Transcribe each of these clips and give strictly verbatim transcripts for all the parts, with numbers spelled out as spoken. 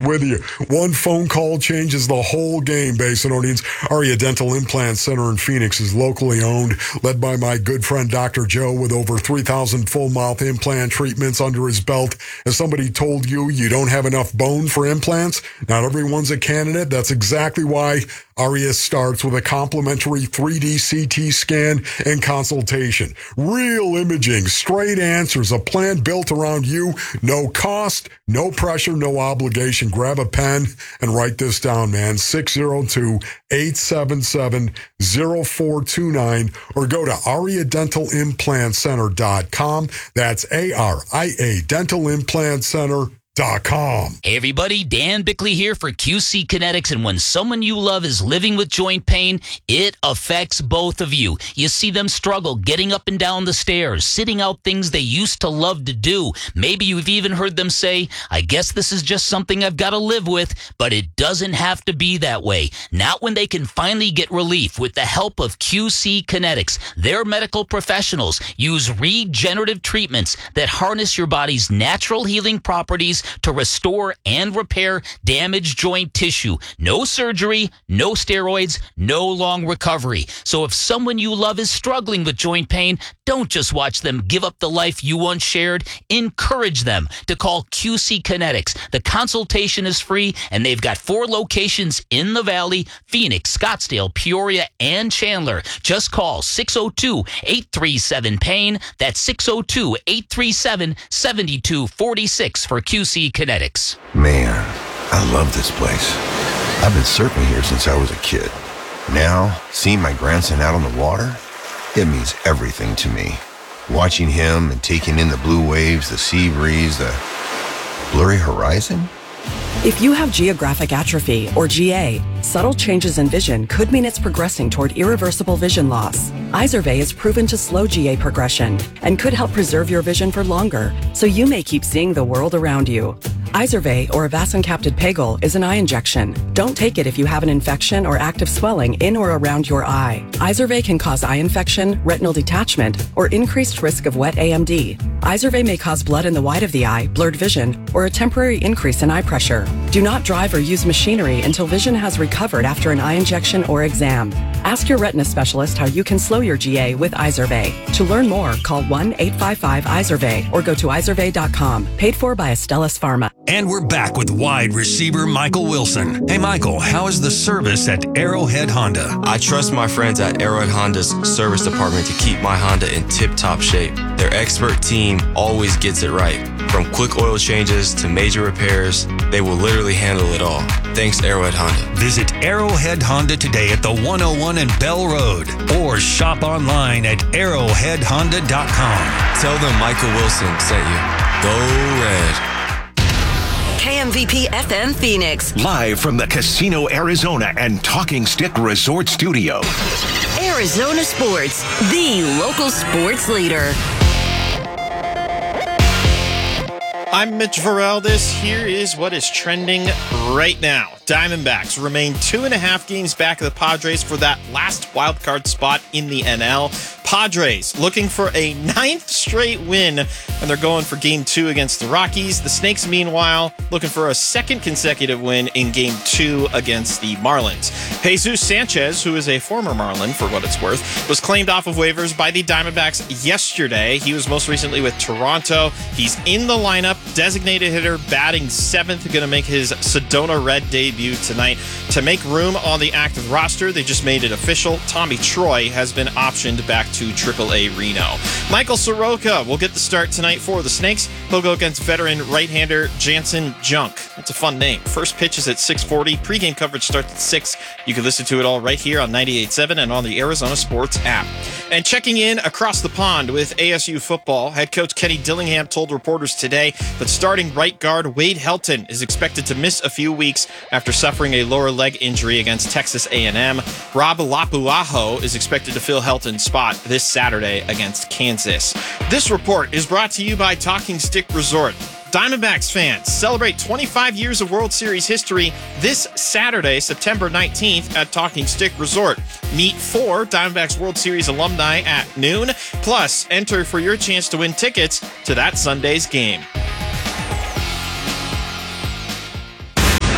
with you. One phone call changes the whole game, Bay Sononians. Aria Dental Implant Center in Phoenix is locally owned, led by my good friend Doctor Joe, with over three thousand full mouth implant treatments under his belt. As somebody told you, you don't have enough bone for implants? Not everyone's a candidate. That's exactly why Aria starts with a complimentary three D C T scan and consultation. Real imaging, straight answers, a plan built around you. No cost, no pressure, no obligation. Grab a pen and write this down, man. six oh two, eight seven seven, oh four two nine or go to aria dental implant center dot com. That's A R I A dental implant center dot com. Hey everybody, Dan Bickley here for Q C Kinetics, and when someone you love is living with joint pain, it affects both of you. You see them struggle getting up and down the stairs, sitting out things they used to love to do. Maybe you've even heard them say, I guess this is just something I've got to live with, but it doesn't have to be that way. Not when they can finally get relief with the help of Q C Kinetics. Their medical professionals use regenerative treatments that harness your body's natural healing properties to restore and repair damaged joint tissue. No surgery, no steroids, no long recovery. So if someone you love is struggling with joint pain, don't just watch them give up the life you once shared. Encourage them to call Q C Kinetics. The consultation is free, and they've got four locations in the Valley: Phoenix, Scottsdale, Peoria, and Chandler. Just call six oh two, eight three seven, pain. That's six oh two, eight three seven, seven two four six for Q C Kinetics. Man, I love this place. I've been surfing here since I was a kid. Now, seeing my grandson out on the water, it means everything to me. Watching him and taking in the blue waves, the sea breeze, the blurry horizon. If you have geographic atrophy, or G A, subtle changes in vision could mean it's progressing toward irreversible vision loss. Izervay is proven to slow G A progression and could help preserve your vision for longer, so you may keep seeing the world around you. Izervay, or avacincaptad pegol, is an eye injection. Don't take it if you have an infection or active swelling in or around your eye. Izervay can cause eye infection, retinal detachment, or increased risk of wet A M D. Izervay may cause blood in the white of the eye, blurred vision, or a temporary increase in eye pressure. Do not drive or use machinery until vision has recovered after an eye injection or exam. Ask your retina specialist how you can slow your G A with Izervay. To learn more, call one eight five five Izervay or go to izervay dot com. Paid for by Astellas Pharma. And we're back with wide receiver Michael Wilson. Hey, Michael, how is the service at Arrowhead Honda? I trust my friends at Arrowhead Honda's service department to keep my Honda in tip-top shape. Their expert team always gets it right. From quick oil changes to major repairs, they will literally handle it all. Thanks, Arrowhead Honda. Visit Arrowhead Honda today at the one oh one and Bell Road, or shop online at arrowhead honda dot com. Tell them Michael Wilson sent you. Go Red. K M V P F M Phoenix. Live from the Casino Arizona and Talking Stick Resort Studio. Arizona Sports, the local sports leader. I'm Mitch Varel. This here is what is trending right now. Diamondbacks remain two and a half games back of the Padres for that last wildcard spot in the N L. Padres looking for a ninth straight win, and they're going for game two against the Rockies. The Snakes, meanwhile, looking for a second consecutive win in game two against the Marlins. Jesus Sanchez, who is a former Marlin for what it's worth, was claimed off of waivers by the Diamondbacks yesterday. He was most recently with Toronto. He's in the lineup, designated hitter, batting seventh, going to make his Sedona Red debut tonight. To make room on the active roster, they just made it official. Tommy Troy has been optioned back to triple A Reno. Michael Soroka will get the start tonight for the Snakes. He'll go against veteran right-hander Jansen Junk. That's a fun name. First pitch is at six forty. Pre-game coverage starts at six. You can listen to it all right here on ninety-eight point seven and on the Arizona Sports app. And checking in across the pond with A S U football, head coach Kenny Dillingham told reporters today that starting right guard Wade Helton is expected to miss a few weeks after suffering a lower leg injury against Texas A and M. Rob Lapuaho is expected to fill Helton's spot this Saturday against Kansas. This report is brought to you by Talking Stick Resort. Diamondbacks fans celebrate twenty-five years of World Series history this Saturday, September nineteenth at Talking Stick Resort. Meet four Diamondbacks World Series alumni at noon, plus enter for your chance to win tickets to that Sunday's game.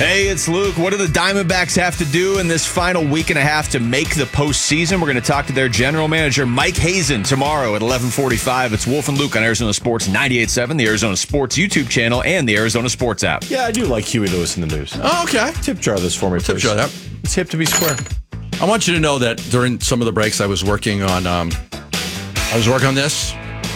Hey, it's Luke. What do the Diamondbacks have to do in this final week and a half to make the postseason? We're going to talk to their general manager, Mike Hazen, tomorrow at eleven forty-five. It's Wolf and Luke on Arizona Sports ninety-eight point seven, the Arizona Sports YouTube channel, and the Arizona Sports app. Yeah, I do like Huey Lewis in the news. Oh, okay. Tip jar this for me, Tip please. jar that. It's hip to be square. I want you to know that during some of the breaks I was working on, um, I was working on this.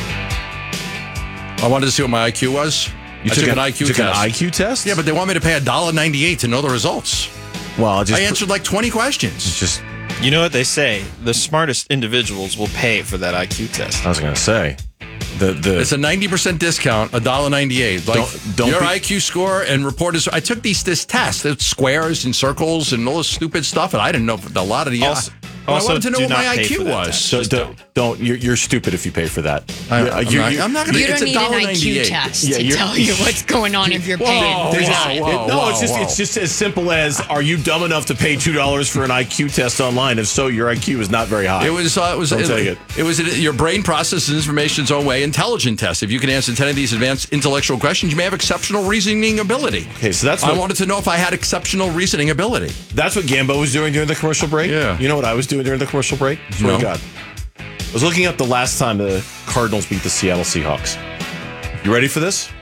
I wanted to see what my I Q was. You I took, took an, an I Q took test. an I Q test? Yeah, but they want me to pay one dollar ninety-eight to know the results. Well, just I answered like twenty questions. Just, You know what they say? The smartest individuals will pay for that I Q test. I was going to say. The, the, It's a ninety percent discount, one dollar ninety-eight. Like, Don't- don't your be- I Q score and report is. I took these this test. It's squares and circles and all this stupid stuff, and I didn't know a lot of the. Also- but also I wanted to know do what my not pay I Q for that was. test. So Just don't, don't you're, you're stupid if you pay for that. I, Yeah, I'm, you- not, you- I'm not gonna. You it's don't need an I Q one dollar ninety-eight. test Yeah, to you're- tell you what's going on if you're paying. There's Whoa, just- whoa, no, whoa, it's just whoa. it's just as simple as, are you dumb enough to pay two dollars for an I Q test online? If so, your I Q is not very high. It was. Uh, it was. Don't it, take it. It was. Your brain processes information its own way. Intelligent test. If you can answer ten of these advanced intellectual questions, you may have exceptional reasoning ability. Okay, so that's I what, wanted to know if I had exceptional reasoning ability. that's what Gambo was doing during the commercial break. Yeah. You know what I was doing during the commercial break? Swear No. to God. I was looking up the last time the Cardinals beat the Seattle Seahawks. You ready for this?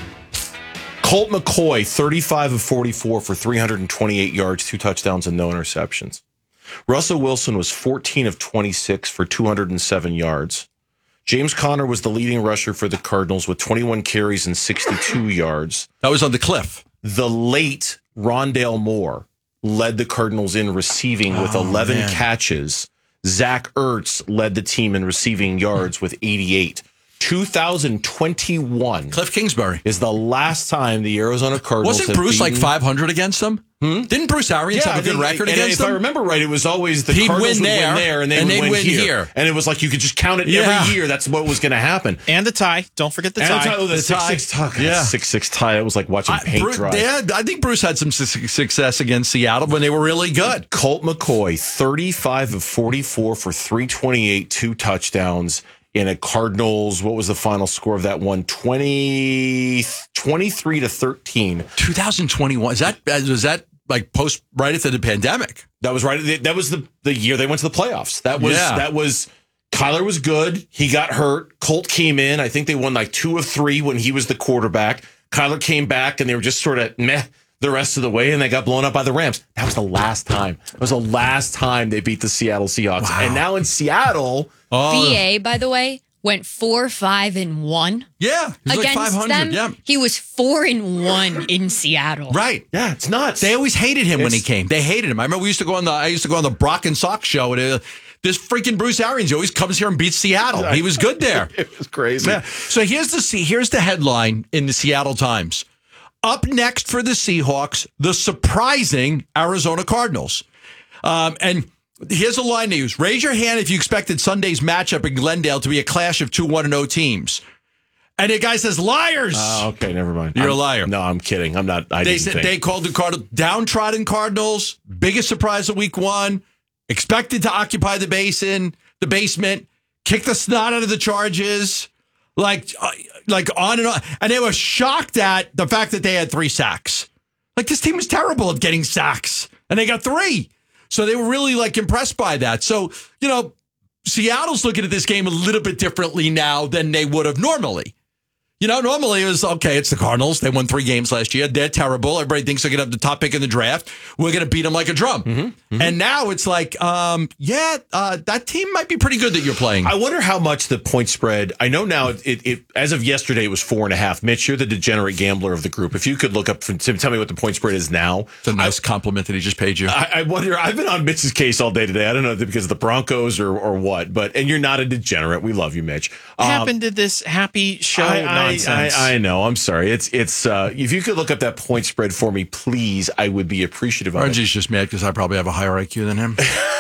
Colt McCoy, thirty-five of forty-four for three hundred twenty-eight yards, two touchdowns, and no interceptions. Russell Wilson was fourteen of twenty-six for two hundred seven yards. James Conner was the leading rusher for the Cardinals with twenty-one carries and sixty-two yards. That was on the cliff. The late Rondale Moore led the Cardinals in receiving with Oh, eleven man. catches. Zach Ertz led the team in receiving yards with eighty-eight. two thousand twenty-one Cliff Kingsbury. is the last time the Arizona Cardinals Wasn't have Bruce like beaten- five hundred against them? Hmm? Didn't Bruce Arians Yeah, have a good I think- record and against if them? I remember right, it was always the He'd Cardinals win would there, win there and they and would they'd win, win here. here. And it was like you could just count it Yeah. every year. That's what was going to happen. And the tie. Don't forget the And tie. tie, oh, the, The six tie. six tie. God, Yeah. six six tie. It was like watching I, paint Bruce, dry. yeah, I think Bruce had some su- success against Seattle when they were really good. Colt McCoy, thirty-five of forty-four for three twenty-eight, two touchdowns in a Cardinals. What was the final score of that one? twenty, twenty-three to thirteen. twenty twenty-one. Is that was that like post right after the pandemic? That was right. That was the, the year they went to the playoffs. That was, Yeah. that was, Kyler was good. He got hurt. Colt came in. I think they won like two of three when he was the quarterback. Kyler came back and they were just sort of meh the rest of the way, and they got blown up by the Rams. That was the last time. That was the last time they beat the Seattle Seahawks. Wow. And now in Seattle, Oh, B A, by the way, went four, five, and one yeah, he was like against five hundred. them. Yeah, He was four and one in Seattle. right. yeah, it's nuts. They always hated him when he It's- came. They hated him. I remember we used to go on the. I used to go on the Brock and Sock show, and uh, this freaking Bruce Arians always comes here and beats Seattle. He was good there. It was crazy. Yeah. So here's the see. Here's the headline in the Seattle Times. Up next for the Seahawks, the surprising Arizona Cardinals. Um, and here's a line they use. Raise your hand if you expected Sunday's matchup in Glendale to be a clash of two one and oh teams. And the guy says, liars. Oh, okay, never mind. You're I'm- a liar. No, I'm kidding. I'm not. I They didn't said think. they called the Cardinals downtrodden Cardinals, biggest surprise of week one, expected to occupy the basin, the basement, kick the snot out of the Chargers, like, uh, like on and on. And they were shocked at the fact that they had three sacks. Like, this team was terrible at getting sacks, and they got three. So they were really like impressed by that. So, you know, Seattle's looking at this game a little bit differently now than they would have normally. You know, normally it was, okay, it's the Cardinals. They won three games last year. They're terrible. Everybody thinks they're going to have the top pick in the draft. We're going to beat them like a drum. Mm-hmm, mm-hmm. And now it's like, um, yeah, uh, that team might be pretty good that you're playing. I wonder how much the point spread. I know now. It, it, it as of yesterday, it was four and a half. Mitch, you're the degenerate gambler of the group. If you could look up, Tim, tell me what the point spread is now. It's a nice I, compliment that he just paid you. I, I wonder. I've been on Mitch's case all day today. I don't know if it's because of the Broncos or or what, but and you're not a degenerate. We love you, Mitch. What um, happened to this happy show I, nonsense? I, I, I know. I'm sorry. It's it's. Uh, if you could look up that point spread for me, please, I would be appreciative of it. Archie's just mad because I probably have a higher I Q than him.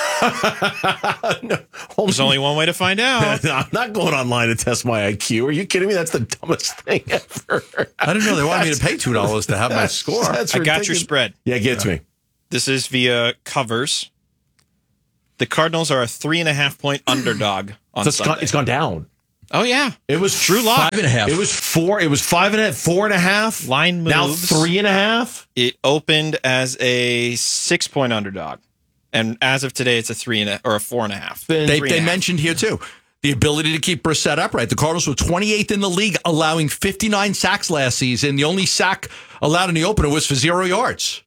no, There's only one way to find out. I'm not going online to test my I Q. Are you kidding me? That's the dumbest thing ever. I didn't know they wanted me to pay two dollars to have my score. That's I got your ridiculous. spread. Yeah, get it to me. This is via covers. The Cardinals are a three and a half point underdog on So it's Sunday. gone, it's gone down. Oh yeah, it was Drew Lock. Five and a half. It was four. It was five and a four and a half. Line moves. Now three and a half. It opened as a six point underdog, and as of today, it's a three and a, or a four and a half. They, Three and they a half. mentioned here too the ability to keep Brissett upright. The Cardinals were twenty-eighth in the league, allowing fifty-nine sacks last season. The only sack allowed in the opener was for zero yards.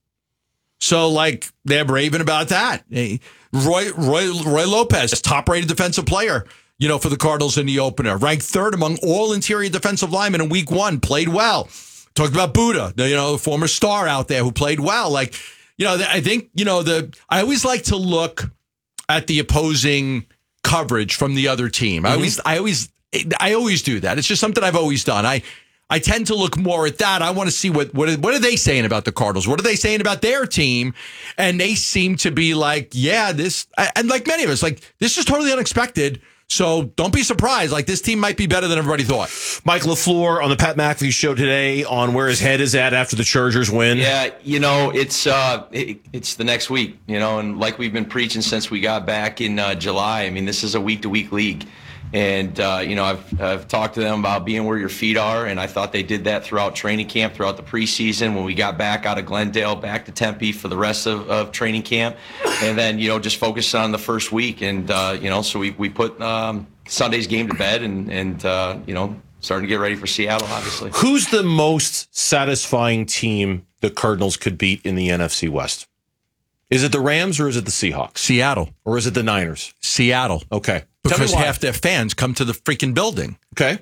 So, like, they're raving about that. Hey, Roy, Roy, Roy Lopez, top-rated defensive player, you know, for the Cardinals in the opener. Ranked third among all interior defensive linemen in week one. Played well. Talked about Buddha, the, you know, former star out there who played well. Like, you know, I think, you know, the I always like to look at the opposing coverage from the other team. Mm-hmm. I always, I always, I always do that. It's just something I've always done. I, I tend to look more at that. I want to see what what what are they saying about the Cardinals? What are they saying about their team? And they seem to be like, yeah, this, and like many of us, like this is totally unexpected. So don't be surprised. Like this team might be better than everybody thought. Mike LaFleur on the Pat McAfee show today on where his head is at after the Chargers win. Yeah, you know, it's uh, it, it's the next week, you know, and like we've been preaching since we got back in uh, July. I mean, this is a week-to-week league. And, uh, you know, I've, I've talked to them about being where your feet are, and I thought they did that throughout training camp, throughout the preseason, when we got back out of Glendale, back to Tempe for the rest of, of training camp. And then, you know, just focus on the first week. And, uh, you know, so we, we put um, Sunday's game to bed and, and uh, you know, starting to get ready for Seattle, obviously. Who's the most satisfying team the Cardinals could beat in the N F C West? Is it the Rams or is it the Seahawks? Seattle. Or is it the Niners? Seattle. Okay. Because half their fans come to the freaking building. Okay.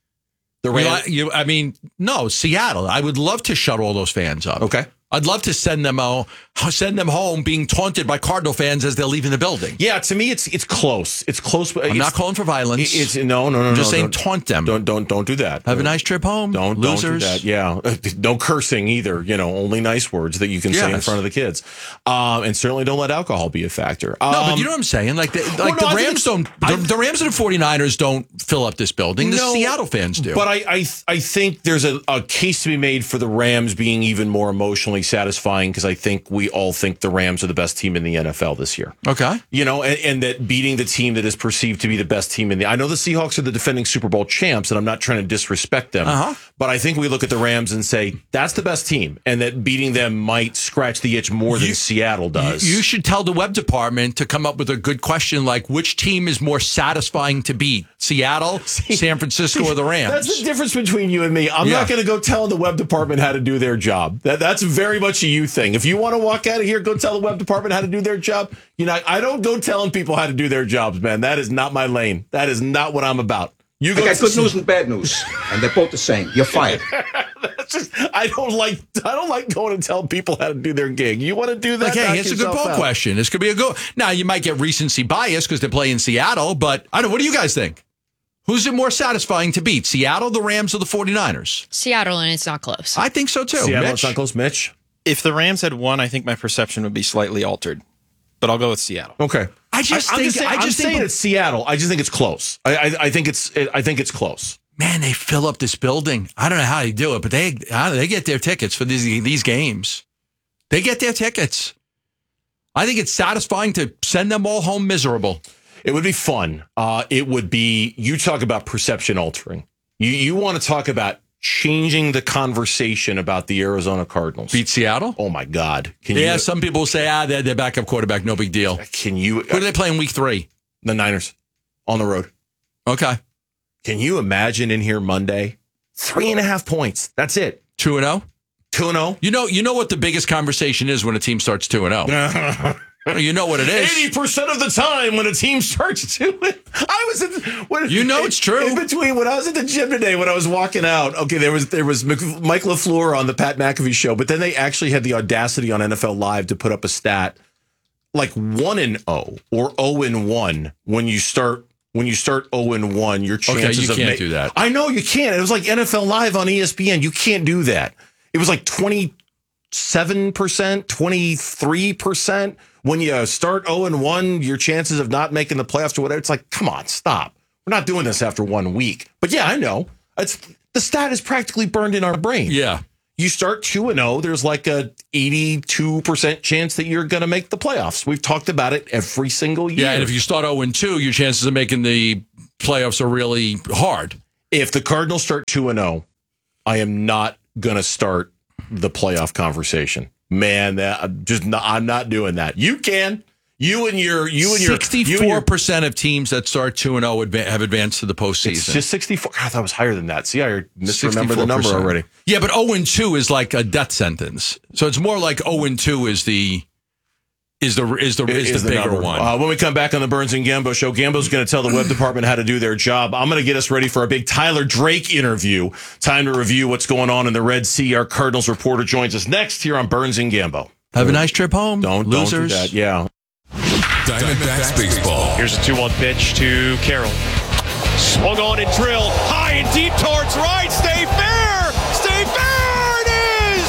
The Rams. You, I mean, no, Seattle. I would love to shut all those fans up. Okay. I'd love to send them out, send them home being taunted by Cardinal fans as they're leaving the building. Yeah, to me, it's it's close. It's close. But I'm it's, not calling for violence. It's no, no, no. I'm just no, saying, don't, taunt them. Don't don't don't do that. Have a nice trip home. Don't losers. Don't do that. Yeah, no cursing either. You know, only nice words that you can yes. say in front of the kids, um, and certainly don't let alcohol be a factor. Um, no, but you know what I'm saying. Like, the, like well, no, the Rams don't. The, the Rams and the forty-niners don't fill up this building. The no, Seattle fans do. But I I, I think there's a, a case to be made for the Rams being even more emotionally satisfying because I think we all think the Rams are the best team in the N F L this year. Okay. You know, and, and that beating the team that is perceived to be the best team in the... I know the Seahawks are the defending Super Bowl champs, and I'm not trying to disrespect them, uh-huh. but I think we look at the Rams and say, that's the best team, and that beating them might scratch the itch more than you, Seattle does. You should tell the web department to come up with a good question like, which team is more satisfying to beat? Seattle, see, San Francisco, or the Rams? That's the difference between you and me. I'm yeah. not going to go tell the web department how to do their job. That That's very much a you thing. If you want to walk out of here, go tell the web department how to do their job. You know, I don't go telling people how to do their jobs, man. That is not my lane. That is not what I'm about. You I got good news and bad news, and they're both the same. You're fired. That's just, I don't like. I don't like going and telling people how to do their gig. You want to do that? Like, hey, it's a good poll question. This could be a go. Now you might get recency bias because they play in Seattle, but I don't. What do you guys think? Who's it more satisfying to beat, Seattle, the Rams, or the forty-niners? Seattle, and it's not close. I think so too. Seattle, Mitch? it's not close. Mitch? If the Rams had won, I think my perception would be slightly altered. But I'll go with Seattle. Okay. I just I, think just saying, I just I'm think saying it's Seattle. I just think it's close. I, I, I think it's I think it's close. Man, they fill up this building. I don't know how they do it, but they they get their tickets for these these games. They get their tickets. I think it's satisfying to send them all home miserable. It would be fun. Uh, it would be, you talk about perception altering. You you want to talk about changing the conversation about the Arizona Cardinals. Beat Seattle? Oh, my God. Can yeah, you, some people say, ah, they're their backup quarterback, no big deal. Can you... Who do they play in week three? The Niners. On the road. Okay. Can you imagine in here Monday? Three and a half points. That's it. Two and oh? Two and oh. You know, you know what the biggest conversation is when a team starts two and oh. You know what it is. eighty percent of the time when a team starts to win. I was in, when, You know it's true. In between, when I was at the gym today, when I was walking out, okay, there was there was Mike LaFleur on the Pat McAfee show, but then they actually had the audacity on N F L Live to put up a stat like one and oh or oh and one when you start when you start oh and one, your chances okay, you of can't ma- do that. I know you can't. It was like N F L Live on E S P N. You can't do that. It was like twenty-seven percent, twenty-three percent. When you start oh and one, your chances of not making the playoffs or whatever, it's like, come on, stop. We're not doing this after one week. But yeah, I know. It's the stat is practically burned in our brain. Yeah. You start two and oh, there's like a eighty-two percent chance that you're going to make the playoffs. We've talked about it every single year. Yeah, and if you start oh and two, your chances of making the playoffs are really hard. If the Cardinals start two and oh, I am not going to start the playoff conversation. Man, that, I'm just not, I'm not doing that. You can. You and your you and your sixty-four percent of teams that start two and oh have advanced to the postseason. It's just sixty-four. I thought it was higher than that. See, I misremember the number already. Yeah, but oh and two is like a death sentence. So it's more like oh and two is the is the is the is, is the, the bigger number. one. Uh, when we come back on the Burns and Gambo show, Gambo's going to tell the web department how to do their job. I'm going to get us ready for a big Tyler Drake interview. Time to review what's going on in the Red Sea. Our Cardinals reporter joins us next here on Burns and Gambo. Have a nice trip home. Don't losers. Don't do that. Yeah. Diamondbacks baseball. Here's a two one pitch to Carroll. Swung on and drilled high and deep towards right. Stay fair. Stay fair. It is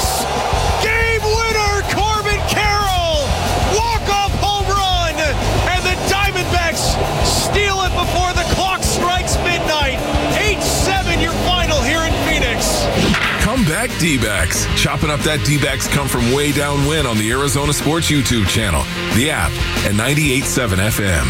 game winner, Corbin Carroll. Walk-off home run, and the Diamondbacks steal it before the clock strikes midnight. eight seven your final here in Phoenix. Come back, D-backs. Chopping up that D-backs come from way down win on the Arizona Sports YouTube channel, the app, and ninety-eight point seven F M.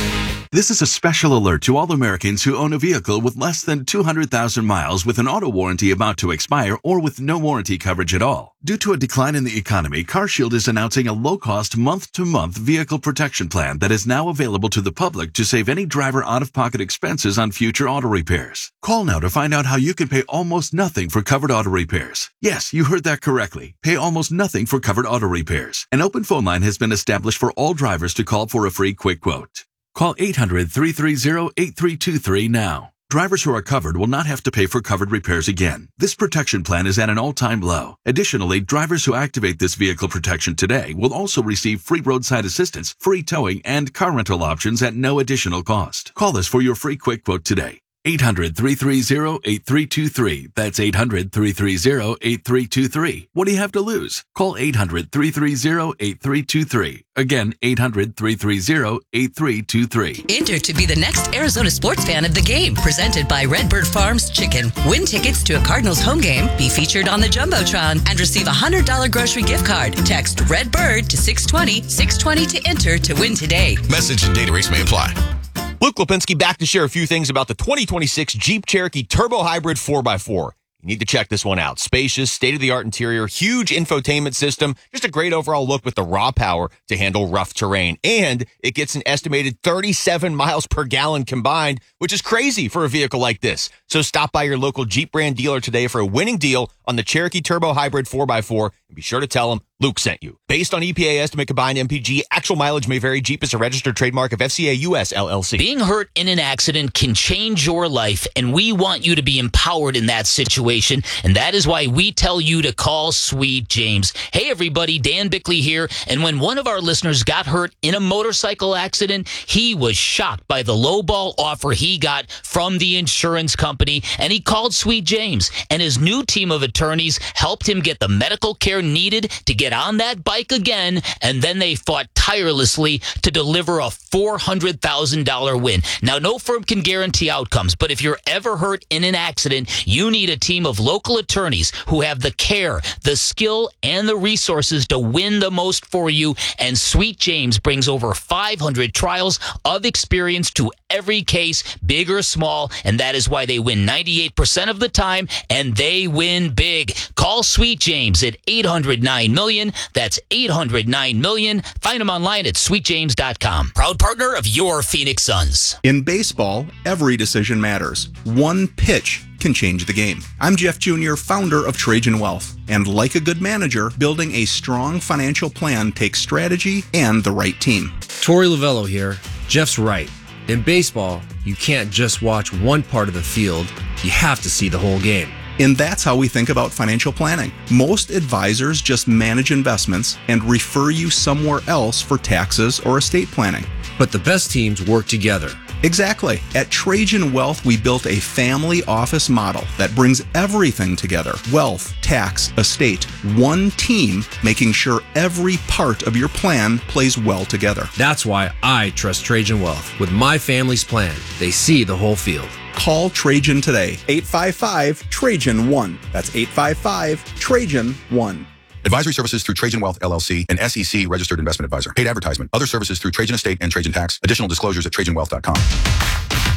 This is a special alert to all Americans who own a vehicle with less than two hundred thousand miles with an auto warranty about to expire or with no warranty coverage at all. Due to a decline in the economy, CarShield is announcing a low-cost month-to-month vehicle protection plan that is now available to the public to save any driver out-of-pocket expenses on future auto repairs. Call now to find out how you can pay almost nothing for covered auto repairs. Yes, you heard that correctly. Pay almost nothing for covered auto repairs. An open phone line has been established for all drivers to call for a free quick quote. Call eight hundred, three three zero, eight three two three now. Drivers who are covered will not have to pay for covered repairs again. This protection plan is at an all-time low. Additionally, drivers who activate this vehicle protection today will also receive free roadside assistance, free towing, and car rental options at no additional cost. Call us for your free quick quote today. eight hundred, three three zero, eight three two three. That's eight hundred, three three zero, eight three two three. What do you have to lose? Call eight hundred, three three zero, eight three two three. Again, eight hundred, three three zero, eight three two three. Enter to be the next Arizona sports fan of the game. Presented by Redbird Farms Chicken. Win tickets to a Cardinals home game, be featured on the Jumbotron, and receive a one hundred dollars grocery gift card. Text Redbird to six twenty, six twenty to enter to win today. Message and data rates may apply. Luke Lipinski back to share a few things about the twenty twenty-six Jeep Cherokee Turbo Hybrid four by four. You need to check this one out. Spacious, state-of-the-art interior, huge infotainment system, just a great overall look with the raw power to handle rough terrain. And it gets an estimated thirty-seven miles per gallon combined, which is crazy for a vehicle like this. So stop by your local Jeep brand dealer today for a winning deal on the Cherokee Turbo Hybrid four by four, and be sure to tell them Luke sent you. Based on E P A estimate combined M P G, actual mileage may vary. Jeep is a registered trademark of F C A U S L L C. Being hurt in an accident can change your life, and we want you to be empowered in that situation, and that is why we tell you to call Sweet James. Hey, everybody, Dan Bickley here, and when one of our listeners got hurt in a motorcycle accident, he was shocked by the lowball offer he got from the insurance company, and he called Sweet James, and his new team of attorneys helped him get the medical care needed to get on that bike again, and then they fought tirelessly to deliver a four hundred thousand dollars win. Now, no firm can guarantee outcomes, but if you're ever hurt in an accident, you need a team of local attorneys who have the care, the skill, and the resources to win the most for you, and Sweet James brings over five hundred trials of experience to every case, big or small, and that is why they win ninety-eight percent of the time, and they win big. Call Sweet James at eight hundred nine million. That's eight hundred nine million. Find them online at sweet james dot com. Proud partner of your Phoenix Suns. In baseball, every decision matters. One pitch can change the game. I'm Jeff Junior, founder of Trajan Wealth. And like a good manager, building a strong financial plan takes strategy and the right team. Torey Lavello here. Jeff's right. In baseball, you can't just watch one part of the field. You have to see the whole game. And that's how we think about financial planning. Most advisors just manage investments and refer you somewhere else for taxes or estate planning. But the best teams work together. Exactly. At Trajan Wealth, we built a family office model that brings everything together. Wealth, tax, estate, one team, making sure every part of your plan plays well together. That's why I trust Trajan Wealth. With my family's plan, they see the whole field. Call Trajan today. eight five five, Trajan one. That's eight five five, Trajan one. Advisory services through Trajan Wealth, L L C, an S E C registered investment advisor. Paid advertisement. Other services through Trajan Estate and Trajan Tax. Additional disclosures at trajan wealth dot com.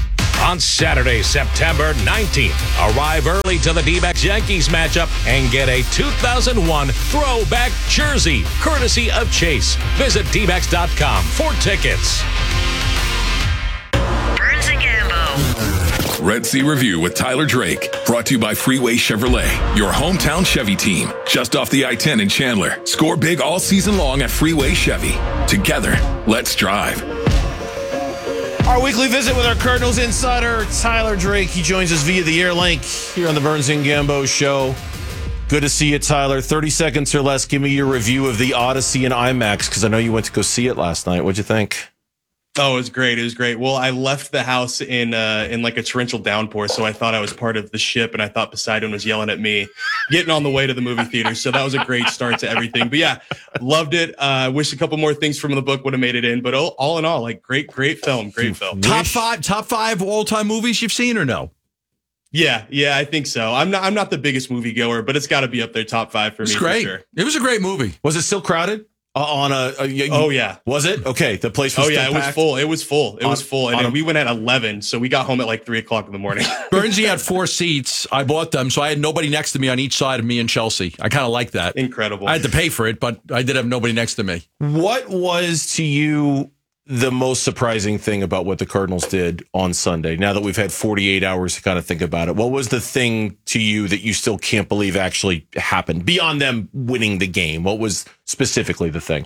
On Saturday, September nineteenth, arrive early to the D-backs Yankees matchup and get a two thousand one throwback jersey, courtesy of Chase. Visit D backs dot com for tickets. Burns and Gambo. Red Sea Review with Tyler Drake. Brought to you by Freeway Chevrolet, your hometown Chevy team. Just off the I ten in Chandler. Score big all season long at Freeway Chevy. Together, let's drive. Our weekly visit with our Cardinals insider, Tyler Drake. He joins us via the Airlink here on the Burns and Gambo show. Good to see you, Tyler. thirty seconds or less. Give me your review of the Odyssey and IMAX, because I know you went to go see it last night. What'd you think? Oh, it was great. It was great. Well, I left the house in uh, in like a torrential downpour, so I thought I was part of the ship, and I thought Poseidon was yelling at me, getting on the way to the movie theater. So that was a great start to everything. But yeah, loved it. I uh, wish a couple more things from the book would have made it in, but all, all in all, like great, great film. Great film. Top five, top five all time movies you've seen, or no? Yeah, yeah, I think so. I'm not, I'm not the biggest movie goer, but it's got to be up there, top five for It's me. great. For sure. It was a great movie. Was it still crowded? Uh, on a, a you, oh yeah, was it okay? The place was oh yeah, still it packed? was full. It was full. It on, was full, and a, then we went at eleven, so we got home at like three o'clock in the morning. Burnsy had four seats. I bought them, so I had nobody next to me on each side of me and Chelsea. I kind of like that. Incredible. I had to pay for it, but I did have nobody next to me. What was to you the most surprising thing about what the Cardinals did on Sunday? Now that we've had forty-eight hours to kind of think about it, what was the thing to you that you still can't believe actually happened beyond them winning the game? What was specifically the thing?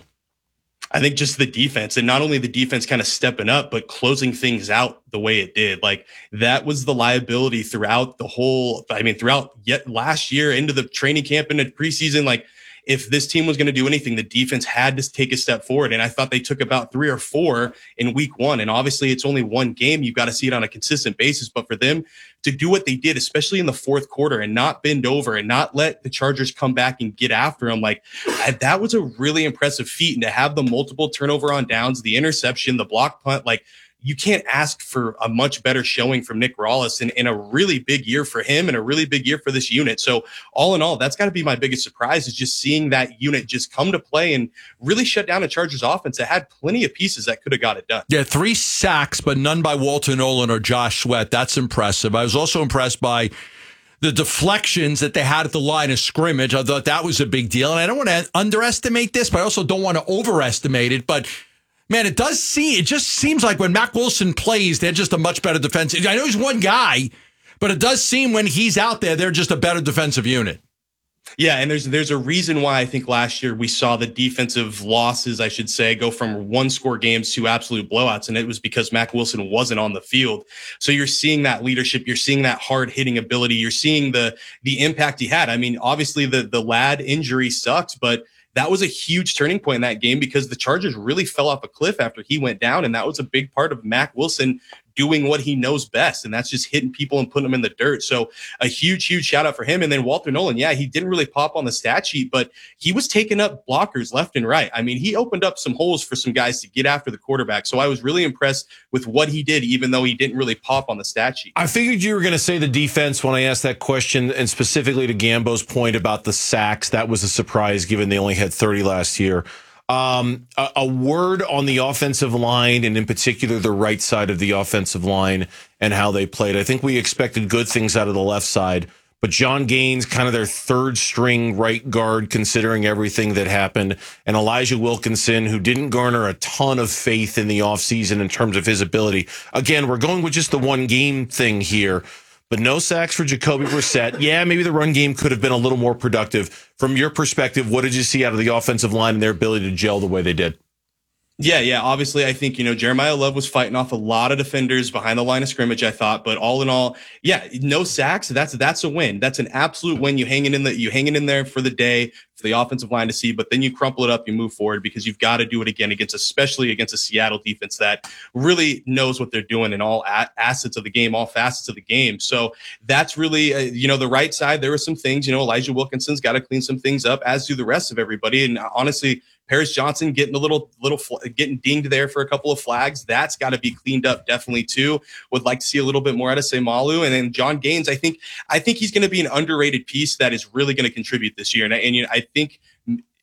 I think just the defense, and not only the defense kind of stepping up, but closing things out the way it did. Like that was the liability throughout the whole, I mean, throughout yet last year into the training camp and the preseason. Like if this team was going to do anything, the defense had to take a step forward. And I thought they took about three or four in week one. And obviously it's only one game. You've got to see it on a consistent basis. But for them to do what they did, especially in the fourth quarter, and not bend over and not let the Chargers come back and get after them, like I, that was a really impressive feat. And to have the multiple turnover on downs, the interception, the block punt, like you can't ask for a much better showing from Nick Rallis in, in a really big year for him and a really big year for this unit. So all in all, that's got to be my biggest surprise, is just seeing that unit just come to play and really shut down a Chargers offense that had plenty of pieces that could have got it done. Yeah, three sacks, but none by Walter Nolan or Josh Sweat. That's impressive. I was also impressed by the deflections that they had at the line of scrimmage. I thought that was a big deal. And I don't want to underestimate this, but I also don't want to overestimate it. But man, it does see, it just seems like when Mack Wilson plays, they're just a much better defensive. I know he's one guy, but it does seem when he's out there, they're just a better defensive unit. Yeah, and there's there's a reason why I think last year we saw the defensive losses, I should say, go from one score games to absolute blowouts. And it was because Mack Wilson wasn't on the field. So you're seeing that leadership, you're seeing that hard hitting ability, you're seeing the the impact he had. I mean, obviously the the Ladd injury sucks, but that was a huge turning point in that game because the Chargers really fell off a cliff after he went down. And that was a big part of Mack Wilson doing what he knows best. And that's just hitting people and putting them in the dirt. So a huge, huge shout out for him. And then Walter Nolan, yeah, he didn't really pop on the stat sheet, but he was taking up blockers left and right. I mean, he opened up some holes for some guys to get after the quarterback. So I was really impressed with what he did, even though he didn't really pop on the stat sheet. I figured you were going to say the defense when I asked that question, and specifically to Gambo's point about the sacks. That was a surprise given they only had thirty last year. Um, a, a word on the offensive line, and in particular the right side of the offensive line and how they played. I think we expected good things out of the left side, but John Gaines, kind of their third string right guard, considering everything that happened, and Elijah Wilkinson, who didn't garner a ton of faith in the offseason in terms of his ability. Again, we're going with just the one game thing here, but no sacks for Jacoby Brissett. Yeah, maybe the run game could have been a little more productive. From your perspective, what did you see out of the offensive line and their ability to gel the way they did? Yeah, yeah. Obviously, I think, you know, Jeremiah Love was fighting off a lot of defenders behind the line of scrimmage, I thought. But all in all, yeah, no sacks. That's that's a win. That's an absolute win. You hanging in the you hanging in there for the day for the offensive line to see, but then you crumple it up, you move forward because you've got to do it again against, especially against a Seattle defense that really knows what they're doing in all a- assets of the game, all facets of the game. So that's really, uh, you know, the right side. There were some things, you know, Elijah Wilkinson's got to clean some things up, as do the rest of everybody. And honestly, Paris Johnson getting a little, little, getting dinged there for a couple of flags. That's got to be cleaned up definitely too. Would like to see a little bit more out of Semalu. And then John Gaines, I think, I think he's going to be an underrated piece that is really going to contribute this year. And, and you know, I think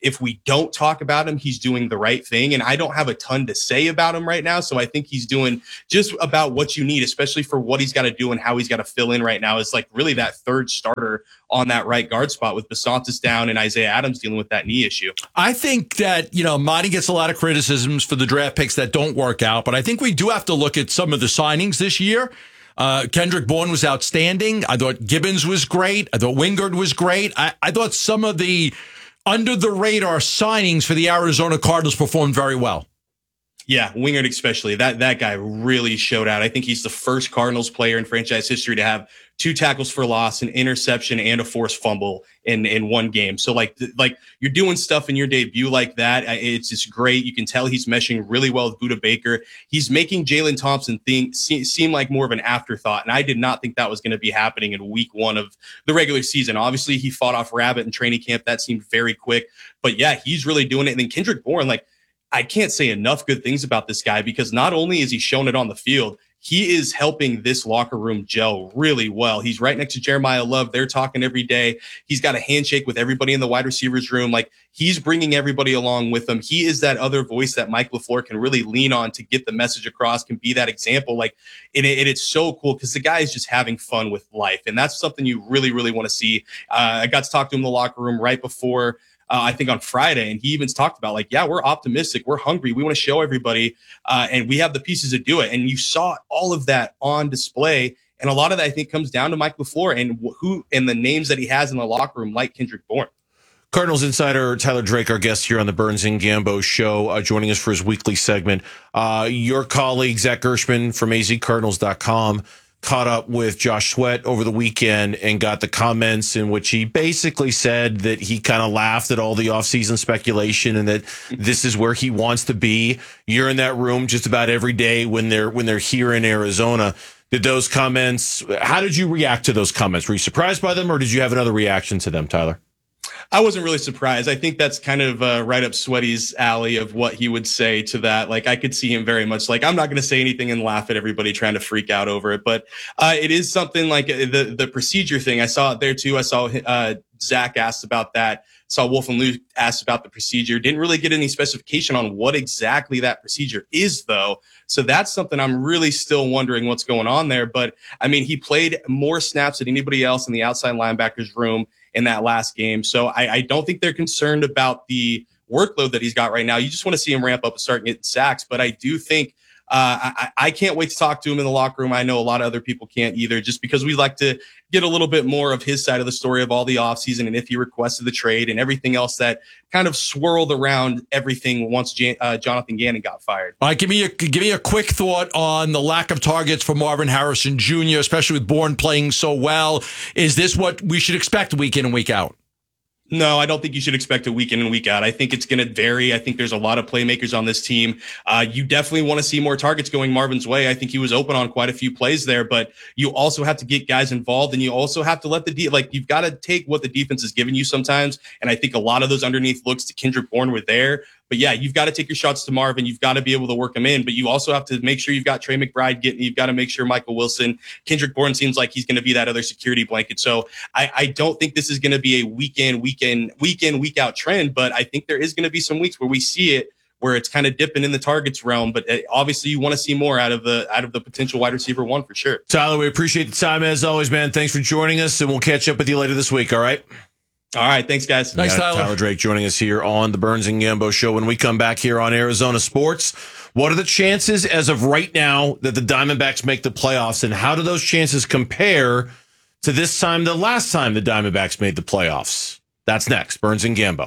if we don't talk about him, he's doing the right thing. And I don't have a ton to say about him right now. So I think he's doing just about what you need, especially for what he's got to do and how he's got to fill in right now, is like really that third starter on that right guard spot with Basantis down and Isaiah Adams dealing with that knee issue. I think that, you know, Monty gets a lot of criticisms for the draft picks that don't work out, but I think we do have to look at some of the signings this year. Uh, Kendrick Bourne was outstanding. I thought Gibbons was great. I thought Wingard was great. I, I thought some of the under the radar signings for the Arizona Cardinals performed very well. Yeah, Wingard especially. That that guy really showed out. I think he's the first Cardinals player in franchise history to have two tackles for loss, an interception, and a forced fumble in, in one game. So, like, like you're doing stuff in your debut like that. It's just great. You can tell he's meshing really well with Budda Baker. He's making Jalen Thompson think, see, seem like more of an afterthought, and I did not think that was going to be happening in week one of the regular season. Obviously, he fought off Rabbit in training camp. That seemed very quick. But, yeah, he's really doing it. And then Kendrick Bourne, like, I can't say enough good things about this guy, because not only is he shown it on the field, he is helping this locker room gel really well. He's right next to Jeremiah Love. They're talking every day. He's got a handshake with everybody in the wide receivers room. Like, he's bringing everybody along with him. He is that other voice that Mike LaFleur can really lean on to get the message across, can be that example. Like, and, it, and it's so cool because the guy is just having fun with life. And that's something you really, really want to see. Uh, I got to talk to him in the locker room right before Uh, I think on Friday, and he even talked about, like, yeah, we're optimistic, we're hungry, we want to show everybody, uh, and we have the pieces to do it. And you saw all of that on display, and a lot of that I think comes down to Mike LaFleur and who and the names that he has in the locker room, like Kendrick Bourne. Cardinals insider Tyler Drake, our guest here on the Burns and Gambo show, uh, joining us for his weekly segment. Uh, your colleague Zach Gershman from A Z Cardinals dot com caught up with Josh Sweat over the weekend and got the comments in which he basically said that he kind of laughed at all the offseason speculation and that this is where he wants to be. You're in that room just about every day when they're when they're here in Arizona. Did those comments, how did you react to those comments? Were you surprised by them, or did you have another reaction to them, Tyler? I wasn't really surprised. I think that's kind of uh, right up Sweaty's alley of what he would say to that. Like, I could see him very much like, I'm not going to say anything and laugh at everybody trying to freak out over it. But uh, it is something like the, the procedure thing. I saw it there too. I saw uh, Zach asked about that. Saw Wolf and Luke asked about the procedure. Didn't really get any specification on what exactly that procedure is, though. So that's something I'm really still wondering what's going on there. But I mean, he played more snaps than anybody else in the outside linebackers room in that last game. So I, I don't think they're concerned about the workload that he's got right now. You just want to see him ramp up and start getting sacks. But I do think uh, I, I can't wait to talk to him in the locker room. I know a lot of other people can't either, just because we like to get a little bit more of his side of the story of all the offseason and if he requested the trade and everything else that kind of swirled around everything once Jan- uh, Jonathan Gannon got fired. All right, give me a give me a quick thought on the lack of targets for Marvin Harrison Junior, especially with Bourne playing so well. Is this what we should expect week in and week out? No, I don't think you should expect a week in and week out. I think it's going to vary. I think there's a lot of playmakers on this team. Uh, you definitely want to see more targets going Marvin's way. I think he was open on quite a few plays there, but you also have to get guys involved, and you also have to let the de- like you've got to take what the defense is giving you sometimes. And I think a lot of those underneath looks to Kendrick Bourne were there. But yeah, you've got to take your shots to Marvin. You've got to be able to work him in, but you also have to make sure you've got Trey McBride getting, you've got to make sure Michael Wilson, Kendrick Bourne seems like he's going to be that other security blanket. So I, I don't think this is going to be a weekend, weekend, weekend, week out trend, but I think there is going to be some weeks where we see it, where it's kind of dipping in the targets realm. But obviously you want to see more out of the, out of the potential wide receiver one for sure. Tyler, we appreciate the time as always, man. Thanks for joining us, and we'll catch up with you later this week. All right. All right. Thanks, guys. Thanks, Tyler. Tyler Drake joining us here on the Burns and Gambo show. When we come back here on Arizona Sports, what are the chances as of right now that the Diamondbacks make the playoffs, and how do those chances compare to this time, the last time the Diamondbacks made the playoffs? That's next. Burns and Gambo.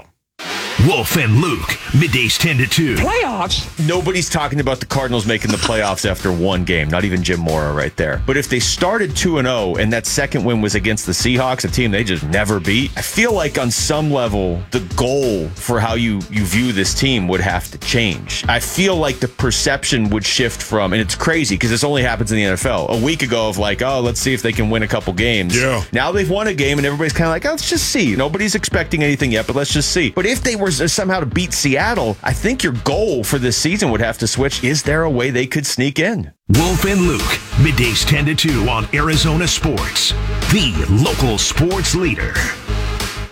Wolf and Luke, middays ten to two. Playoffs? Nobody's talking about the Cardinals making the playoffs after one game. Not even Jim Mora right there. But if they started two and oh and that second win was against the Seahawks, a team they just never beat, I feel like on some level, the goal for how you, you view this team would have to change. I feel like the perception would shift from, and it's crazy because this only happens in the N F L, a week ago of like, oh, let's see if they can win a couple games. Yeah. Now they've won a game and everybody's kind of like, oh, let's just see. Nobody's expecting anything yet, but let's just see. But if they were somehow to beat Seattle, I think your goal for this season would have to switch. Is there a way they could sneak in? Wolf and Luke, middays ten to two on Arizona Sports, the local sports leader.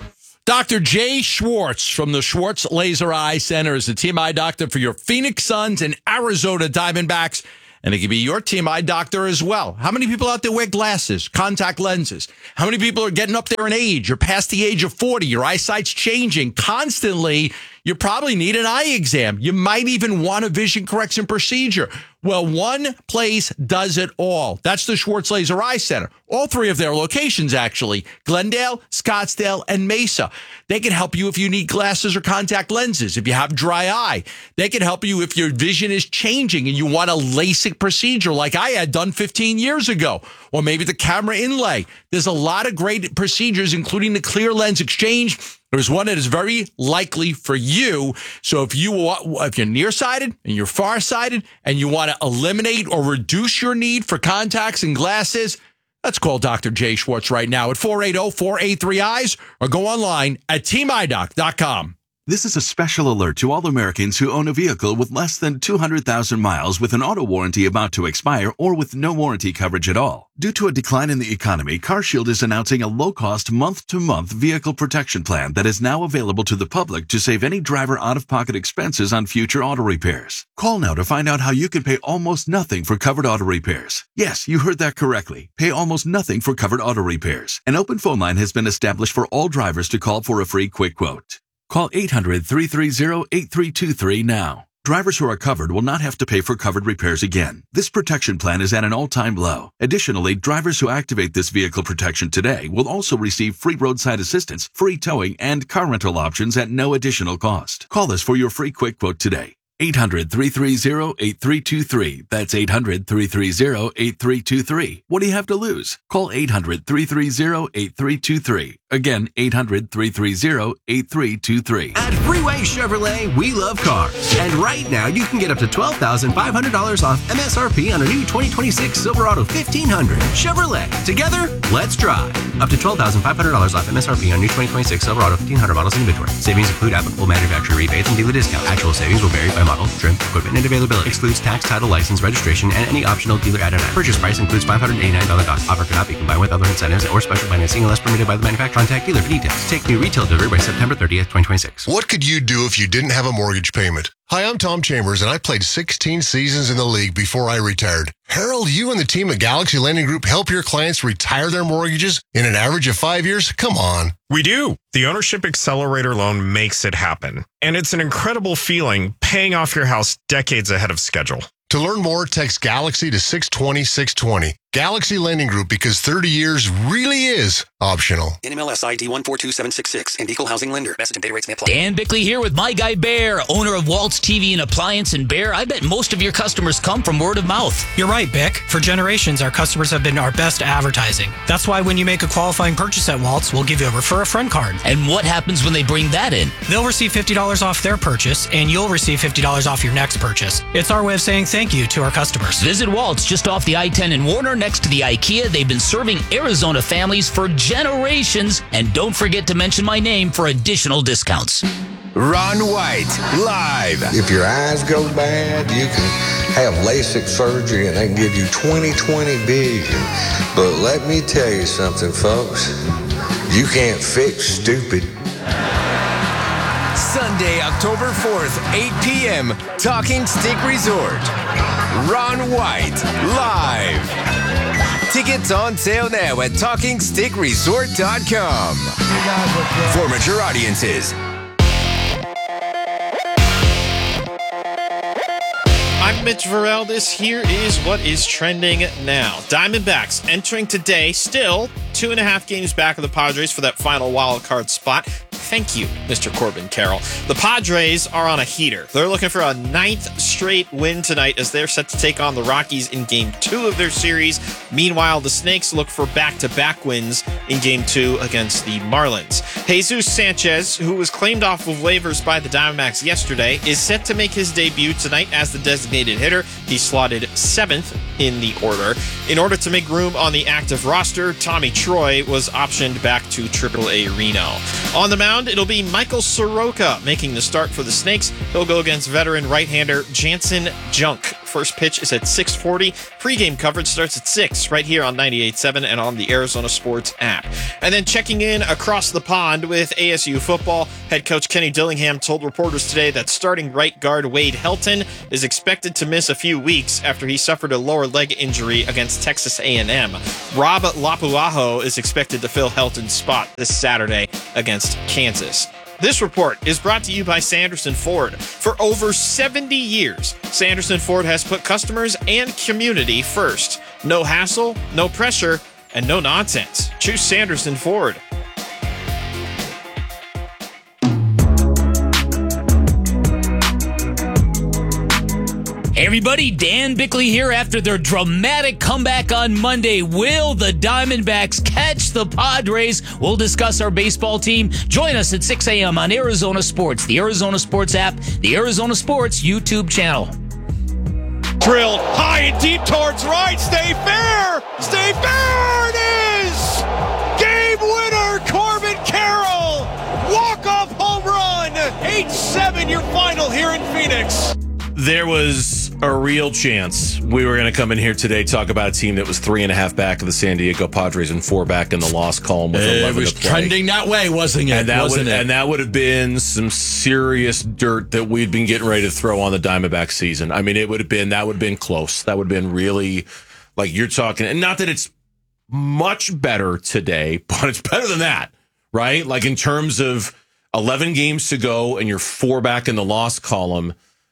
Doctor Jay Schwartz from the Schwartz Laser Eye Center is the team eye doctor for your Phoenix Suns and Arizona Diamondbacks. And it can be your team eye doctor as well. How many people out there wear glasses, contact lenses? How many people are getting up there in age? You're past the age of forty. Your eyesight's changing constantly. You probably need an eye exam. You might even want a vision correction procedure. Well, one place does it all. That's the Schwartz Laser Eye Center. All three of their locations, actually. Glendale, Scottsdale, and Mesa. They can help you if you need glasses or contact lenses. If you have dry eye, they can help you if your vision is changing and you want a LASIK procedure like I had done fifteen years ago. Or maybe the camera inlay. There's a lot of great procedures, including the clear lens exchange. There's one that is very likely for you. So if you if you're nearsighted and you're farsighted and you want to eliminate or reduce your need for contacts and glasses, let's call Doctor Jay Schwartz right now at four eight zero, four eight three, eyes or go online at team eye doc dot com. This is a special alert to all Americans who own a vehicle with less than two hundred thousand miles with an auto warranty about to expire or with no warranty coverage at all. Due to a decline in the economy, CarShield is announcing a low-cost month-to-month vehicle protection plan that is now available to the public to save any driver out-of-pocket expenses on future auto repairs. Call now to find out how you can pay almost nothing for covered auto repairs. Yes, you heard that correctly. Pay almost nothing for covered auto repairs. An open phone line has been established for all drivers to call for a free quick quote. Call eight hundred, three three zero, eight three two three now. Drivers who are covered will not have to pay for covered repairs again. This protection plan is at an all-time low. Additionally, drivers who activate this vehicle protection today will also receive free roadside assistance, free towing, and car rental options at no additional cost. Call us for your free quick quote today. eight hundred, three three zero, eight three two three. That's eight hundred, three three zero, eight three two three. What do you have to lose? Call eight hundred, three three zero, eight three two three. Again, eight hundred, three three zero, eight three two three. At Freeway Chevrolet, we love cars. And right now, you can get up to twelve thousand five hundred dollars off M S R P on a new twenty twenty-six Silverado fifteen hundred. Chevrolet. Together, let's drive. Up to twelve thousand five hundred dollars off M S R P on new twenty twenty-six Silverado fifteen hundred models in inventory. Savings include applicable manufacturer rebates and dealer discounts. Actual savings will vary by model, trim, equipment, and availability. Excludes tax, title, license, registration, and any optional dealer add-on. Purchase price includes five hundred eighty-nine dollars cost. Offer cannot be combined with other incentives or special financing unless permitted by the manufacturer. Contact dealer for details. Take new retail delivery by September thirtieth, twenty twenty-six. What could you do if you didn't have a mortgage payment? Hi, I'm Tom Chambers, and I played sixteen seasons in the league before I retired. Harold, you and the team at Galaxy Lending Group help your clients retire their mortgages in an average of five years? Come on. We do. The Ownership Accelerator loan makes it happen. And it's an incredible feeling paying off your house decades ahead of schedule. To learn more, text Galaxy to six twenty, six twenty. Galaxy Lending Group, because thirty years really is optional. N M L S I D one four two seven six six and Equal Housing Lender. Message and data rates may apply. Dan Bickley here with my guy Bear, owner of Waltz T V and Appliance. And Bear, I bet most of your customers come from word of mouth. You're right, Bick. For generations, our customers have been our best advertising. That's why when you make a qualifying purchase at Waltz, we'll give you a Refer a Friend card. And what happens when they bring that in? They'll receive fifty dollars off their purchase, and you'll receive fifty dollars off your next purchase. It's our way of saying thank you to our customers. Visit Waltz just off the I ten in Warner next to the IKEA. They've been serving Arizona families for generations. And don't forget to mention my name for additional discounts. Ron White, live. If your eyes go bad, you can have LASIK surgery and they can give you twenty twenty vision. But let me tell you something, folks. You can't fix stupid. Sunday, October fourth, eight p.m., Talking Stick Resort. Ron White, live. Tickets on sale now at talking stick resort dot com. For mature audiences. I'm Mitch Varel. This here is what is trending now. Diamondbacks entering today, still two and a half games back of the Padres for that final wild card spot. Thank you, Mister Corbin Carroll. The Padres are on a heater. They're looking for a ninth straight win tonight as they're set to take on the Rockies in game two of their series. Meanwhile, the Snakes look for back-to-back wins in game two against the Marlins. Jesus Sanchez, who was claimed off of waivers by the Diamondbacks yesterday, is set to make his debut tonight as the designated hitter. He slotted seventh in the order. In order to make room on the active roster, Tommy Troy was optioned back to triple A Reno. On the mound, it'll be Michael Soroka making the start for the Snakes. He'll go against veteran right-hander Jansen Junk First pitch is at six forty. Pre-game coverage starts at six right here on ninety-eight point seven and on the Arizona Sports app. And then checking in across the pond with A S U football, head coach Kenny Dillingham told reporters today that starting right guard Wade Helton is expected to miss a few weeks after he suffered a lower leg injury against Texas A and M. Rob Lapuaho is expected to fill Helton's spot this Saturday against Kansas. This report is brought to you by Sanderson Ford. For over seventy years, Sanderson Ford has put customers and community first. No hassle, no pressure, and no nonsense. Choose Sanderson Ford. Hey everybody, Dan Bickley here. After their dramatic comeback on Monday, will the Diamondbacks catch the Padres? We'll discuss our baseball team. Join us at six a.m. on Arizona Sports, the Arizona Sports app, the Arizona Sports YouTube channel. Drilled high and deep towards right. Stay fair. Stay fair. It is. Game winner, Corbin Carroll. Walk-off home run. eight seven your final here in Phoenix. There was a real chance we were going to come in here today, talk about a team that was three and a half back of the San Diego Padres and four back in the loss column with it eleven was to play. Trending that way, wasn't it? And that, wasn't would, it? and that would have been some serious dirt that we'd been getting ready to throw on the Diamondback season. I mean, it would have been, that would have been close. That would have been really, like you're talking, and not that it's much better today, but it's better than that, right? Like in terms of eleven games to go and you're four back in the loss column,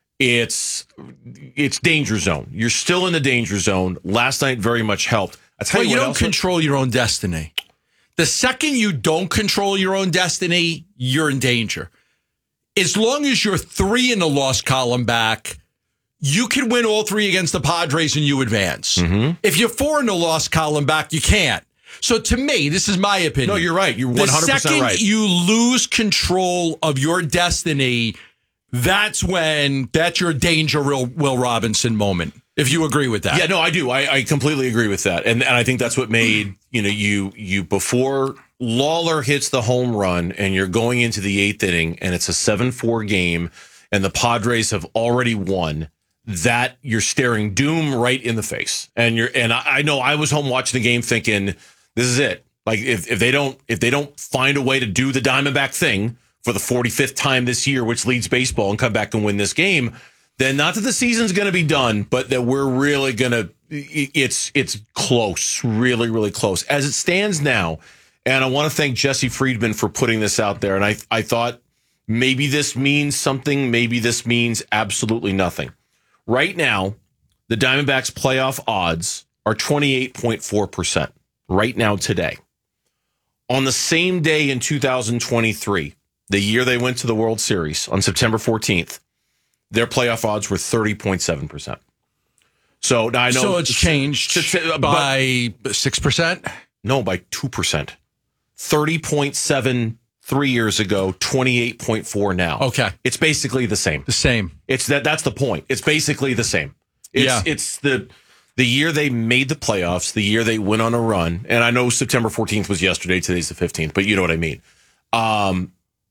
It's it's danger zone. You're still in the danger zone. Last night very much helped. I tell well, you, you what don't else control your own destiny. The second you don't control your own destiny, you're in danger. As long as you're three in the loss column back, you can win all three against the Padres and you advance. Mm-hmm. If you're four in the loss column back, you can't. So to me, this is my opinion. No, you're right. You're one hundred percent the second right. you lose control of your destiny, that's when that's your danger, Will, Will Robinson moment. If you agree with that. Yeah, no, I do. I, I completely agree with that. And and I think that's what made, you know, you you before Lawler hits the home run and you're going into the eighth inning and it's a seven four game and the Padres have already won, that you're staring doom right in the face. And you're and I, I know I was home watching the game thinking, this is it. Like if, if they don't if they don't find a way to do the Diamondback thing for the forty-fifth time this year, which leads baseball, and come back and win this game, then not that the season's going to be done, but that we're really going to, it's it's close, really, really close. As it stands now, and I want to thank Jesse Friedman for putting this out there, and I, I thought maybe this means something, maybe this means absolutely nothing. Right now, the Diamondbacks' playoff odds are twenty-eight point four percent, right now today. On the same day in two thousand twenty-three, the year they went to the World Series, on September fourteenth, their playoff odds were thirty point seven percent. So now I know. So it's changed by six percent? No, by two percent. thirty point seven three years ago, twenty-eight point four now. Okay. It's basically the same. The same. It's that. That's the point. It's basically the same. It's, yeah. It's the the year they made the playoffs, the year they went on a run. And I know September fourteenth was yesterday. Today's the fifteenth, but you know what I mean. Um,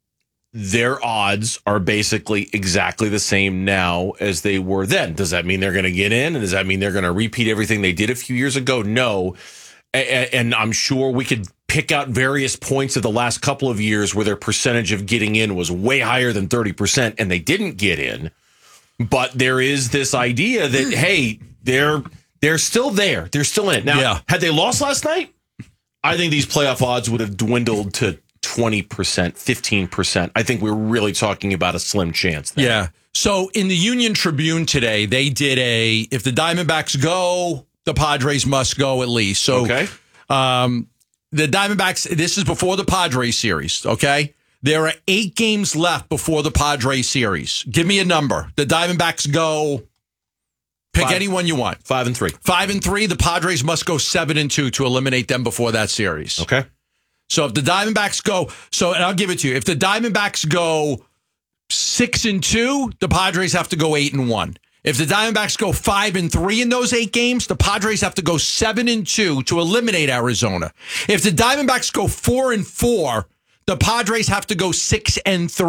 Their odds are basically exactly the same now as they were then. Does that mean they're going to get in? And does that mean they're going to repeat everything they did a few years ago? No. And I'm sure we could pick out various points of the last couple of years where their percentage of getting in was way higher than thirty percent and they didn't get in. But there is this idea that, hey, they're they're still there. They're still in it. Now, yeah. Had they lost last night, I think these playoff odds would have dwindled to twenty percent, fifteen percent. I think we're really talking about a slim chance there. Yeah. So in the Union Tribune today, they did a, if the Diamondbacks go, the Padres must go at least. So okay. um, the Diamondbacks, this is before the Padres series, okay? There are eight games left before the Padres series. Give me a number. The Diamondbacks go, pick Five. anyone you want. Five and three. Five and three, the Padres must go seven and two to eliminate them before that series. Okay. So if the Diamondbacks go, so and I'll give it to you. If the Diamondbacks go six and two, the Padres have to go eight and one. If the Diamondbacks go five and three in those eight games, the Padres have to go seven and two to eliminate Arizona. If the Diamondbacks go four and four, the Padres have to go six and three.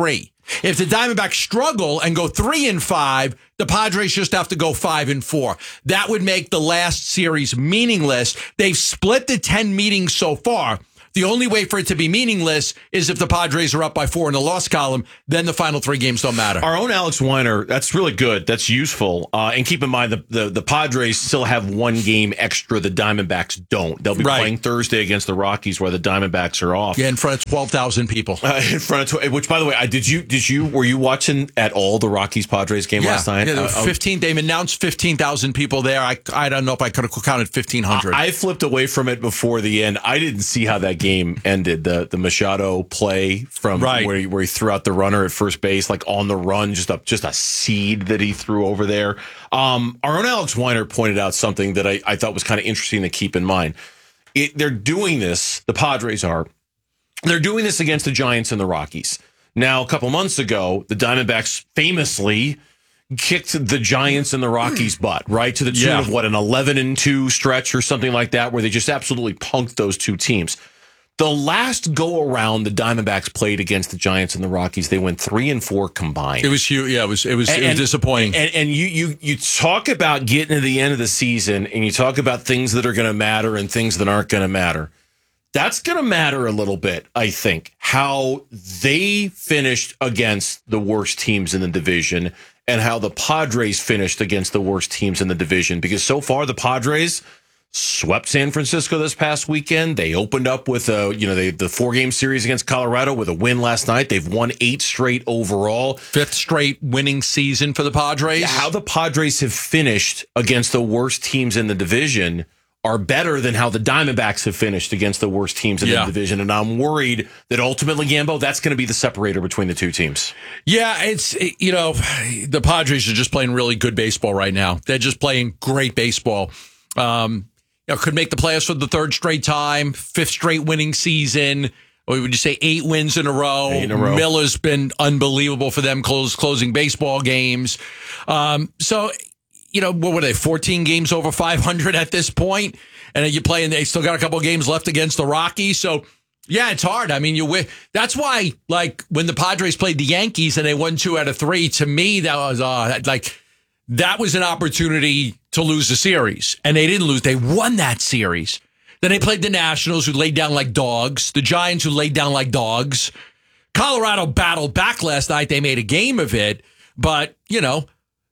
If the Diamondbacks struggle and go three and five, the Padres just have to go five and four. That would make the last series meaningless. They've split the ten meetings so far. The only way for it to be meaningless is if the Padres are up by four in the loss column. Then the final three games don't matter. Our own Alex Weiner, that's really good. That's useful. Uh, and keep in mind, the, the the Padres still have one game extra. The Diamondbacks don't. They'll be right. playing Thursday against the Rockies, where the Diamondbacks are off. Yeah, in front of twelve thousand people. Uh, in front of, which, by the way, I, did you did you were you watching at all the Rockies Padres game yeah, last night? Yeah, there were uh, fifteen. They announced fifteen thousand people there. I I don't know if I could have counted fifteen hundred. I, I flipped away from it before the end. I didn't see how that game ended. The the Machado play from right. where he, where he threw out the runner at first base, like on the run, just a just a seed that he threw over there. Um, our own Alex Weiner pointed out something that I, I thought was kind of interesting to keep in mind. It, they're doing this, the Padres are, they're doing this against the Giants and the Rockies. Now, a couple months ago, the Diamondbacks famously kicked the Giants and the Rockies' butt, right? To the tune yeah. of what, an eleven and two stretch or something like that, where they just absolutely punked those two teams. The last go around the Diamondbacks played against the Giants and the Rockies, they went three and four combined. It was huge. Yeah, it was it was, and, it was disappointing. And, and you you you talk about getting to the end of the season, and you talk about things that are going to matter and things that aren't going to matter. That's going to matter a little bit, I think, how they finished against the worst teams in the division and how the Padres finished against the worst teams in the division. Because so far, the Padres swept San Francisco this past weekend. They opened up with a, you know, they, the four-game series against Colorado with a win last night. They've won eight straight overall. Fifth straight winning season for the Padres. Yeah, how the Padres have finished against the worst teams in the division are better than how the Diamondbacks have finished against the worst teams in yeah. the division. And I'm worried that ultimately, Gambo, that's going to be the separator between the two teams. Yeah, it's, you know, the Padres are just playing really good baseball right now. They're just playing great baseball. Um, You know, could make the playoffs for the third straight time, fifth straight winning season. Or would you say eight wins in a row? Eight in a row. Miller's been unbelievable for them, close, closing baseball games. Um, so, you know, what were they, fourteen games over five hundred at this point? And then you play, and they still got a couple of games left against the Rockies. So, yeah, it's hard. I mean, you win. That's why, like, when the Padres played the Yankees and they won two out of three, to me, that was uh, like, that was an opportunity to lose the series. And they didn't lose. They won that series. Then they played the Nationals, who laid down like dogs. The Giants, who laid down like dogs. Colorado battled back last night. They made a game of it. But, you know,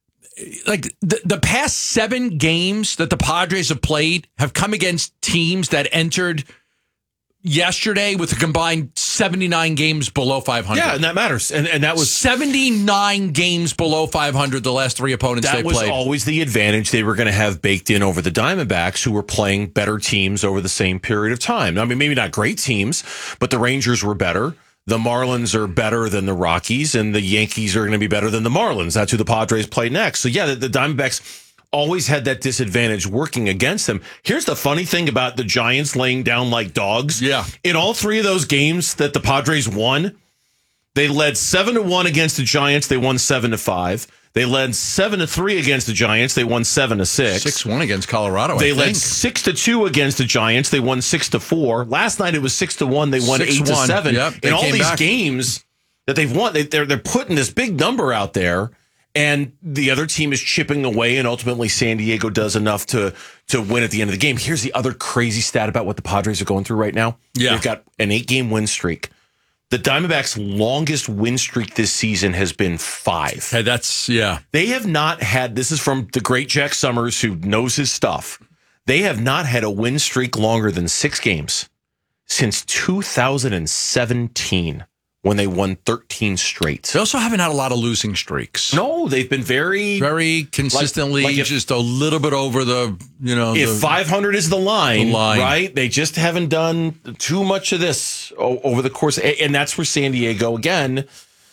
like the, the past seven games that the Padres have played have come against teams that entered yesterday with a combined seventy-nine games below five hundred. Yeah, and that matters. And and that was seventy-nine games below five hundred, the last three opponents they played. That was always the advantage they were going to have baked in over the Diamondbacks, who were playing better teams over the same period of time. I mean, maybe not great teams, but the Rangers were better. The Marlins are better than the Rockies, and the Yankees are going to be better than the Marlins. That's who the Padres play next. So, yeah, the, the Diamondbacks always had that disadvantage working against them. Here's the funny thing about the Giants laying down like dogs. Yeah. In all three of those games that the Padres won, they led seven to one against the Giants. They won seven to five. They led seven to three against the Giants. They won seven to six. six one against Colorado. They I led think. six to two against the Giants. They won six to four. Last night it was six to one. They won six eight to seven. Yep, In all came these back. games that they've won, they, they're they're putting this big number out there, and the other team is chipping away, and ultimately San Diego does enough to to win at the end of the game. Here's the other crazy stat about what the Padres are going through right now. Yeah. They've got an eight-game win streak. The Diamondbacks' longest win streak this season has been five. Hey, that's, yeah. They have not had, this is from the great Jack Summers, who knows his stuff. They have not had a win streak longer than six games since two thousand seventeen, when they won thirteen straight. They also haven't had a lot of losing streaks. No, they've been very... Very consistently, like, like if, just a little bit over the, you know... If the, five hundred is the line, the line, right? They just haven't done too much of this over the course. And that's where San Diego, again,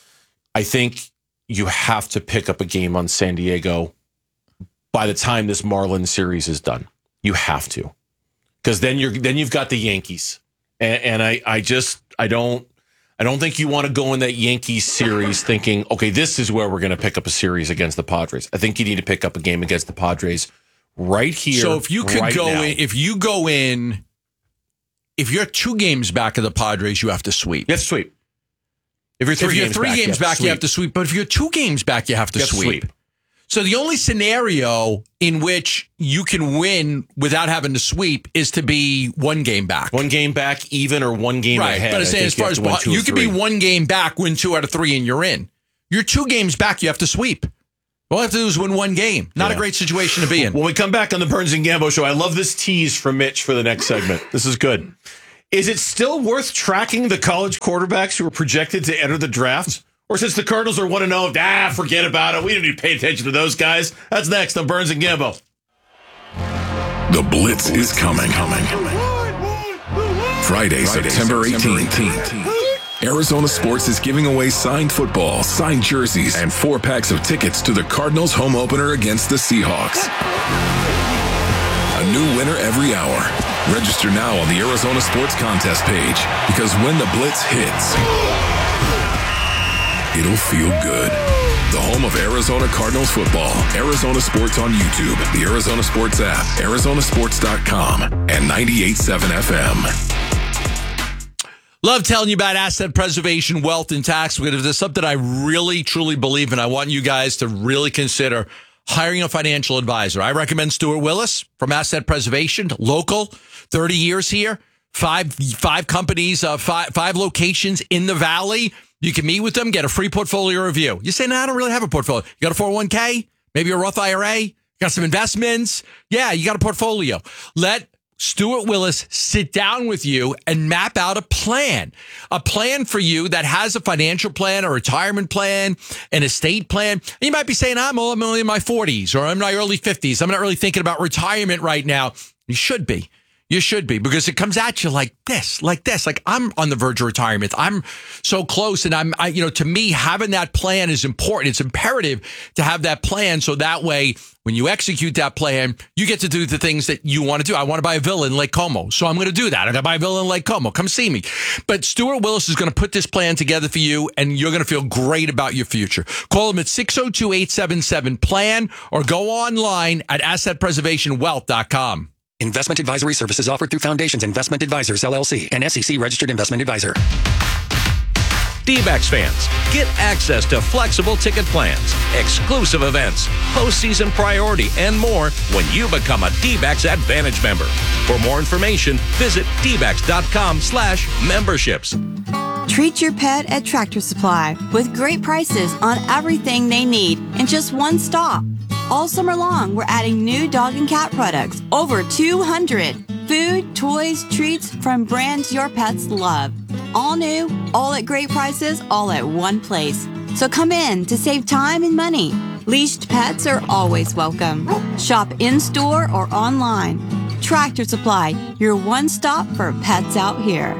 I think you have to pick up a game on San Diego by the time this Marlins series is done. You have to. Because then you're then you've got the Yankees. And, and I, I just, I don't... I don't think you want to go in that Yankees series thinking, okay, this is where we're going to pick up a series against the Padres. I think you need to pick up a game against the Padres right here. So if you could right go now. in, if you go in, if you're two games back of the Padres, you have to sweep. You have to sweep. If you're three, if you're games, three back, games you have back, to you have to sweep. But if you're two games back, you have to You have to sweep. sweep. So the only scenario in which you can win without having to sweep is to be one game back. One game back, even, or one game right. ahead. But I'm saying as far as you, you could be one game back, win two out of three, and you're in. You're two games back, you have to sweep. All you have to do is win one game. Not Yeah. a great situation to be in. When we come back on the Burns and Gambo show, I love this tease from Mitch for the next segment. This is good. Is it still worth tracking the college quarterbacks who are projected to enter the draft? Or since the Cardinals are one and oh, ah, forget about it. We don't need to pay attention to those guys. That's next on Burns and Gambo. The Blitz is coming. Friday, September eighteenth. Arizona Sports is giving away signed football, signed jerseys, and four packs of tickets to the Cardinals home opener against the Seahawks. A new winner every hour. Register now on the Arizona Sports contest page, because when the Blitz hits, it'll feel good. The home of Arizona Cardinals football. Arizona Sports on YouTube, the Arizona Sports app, Arizona Sports dot com, and ninety-eight point seven F M. Love telling you about asset preservation, wealth, and tax. Because if there's something I really, truly believe in, I want you guys to really consider hiring a financial advisor. I recommend Stuart Willis from Asset Preservation, local, thirty years here, five five companies, uh, five five locations in the Valley. You can meet with them, get a free portfolio review. You say, no, I don't really have a portfolio. You got a four oh one k, maybe a Roth I R A, you got some investments. Yeah, you got a portfolio. Let Stuart Willis sit down with you and map out a plan, a plan for you that has a financial plan, a retirement plan, an estate plan. And you might be saying, I'm only in my forties or I'm in my early fifties. I'm not really thinking about retirement right now. You should be. You should be, because it comes at you like this, like this. Like, I'm on the verge of retirement. I'm so close. And I'm, I, you know, to me, having that plan is important. It's imperative to have that plan. So that way, when you execute that plan, you get to do the things that you want to do. I want to buy a villa in Lake Como. So I'm going to do that. I got to buy a villa in Lake Como. Come see me. But Stuart Willis is going to put this plan together for you, and you're going to feel great about your future. Call him at six oh two, eight seven seven, PLAN or go online at asset preservation wealth dot com. Investment advisory services offered through Foundations Investment Advisors, L L C, an S E C registered investment advisor. D-backs fans, get access to flexible ticket plans, exclusive events, postseason priority, and more when you become a D-backs Advantage member. For more information, visit d backs dot com slash memberships. Treat your pet at Tractor Supply with great prices on everything they need in just one stop. All summer long, we're adding new dog and cat products, over two hundred. Food, toys, treats from brands your pets love. All new, all at great prices, all at one place. So come in to save time and money. Leashed pets are always welcome. Shop in-store or online. Tractor Supply, your one stop for pets out here.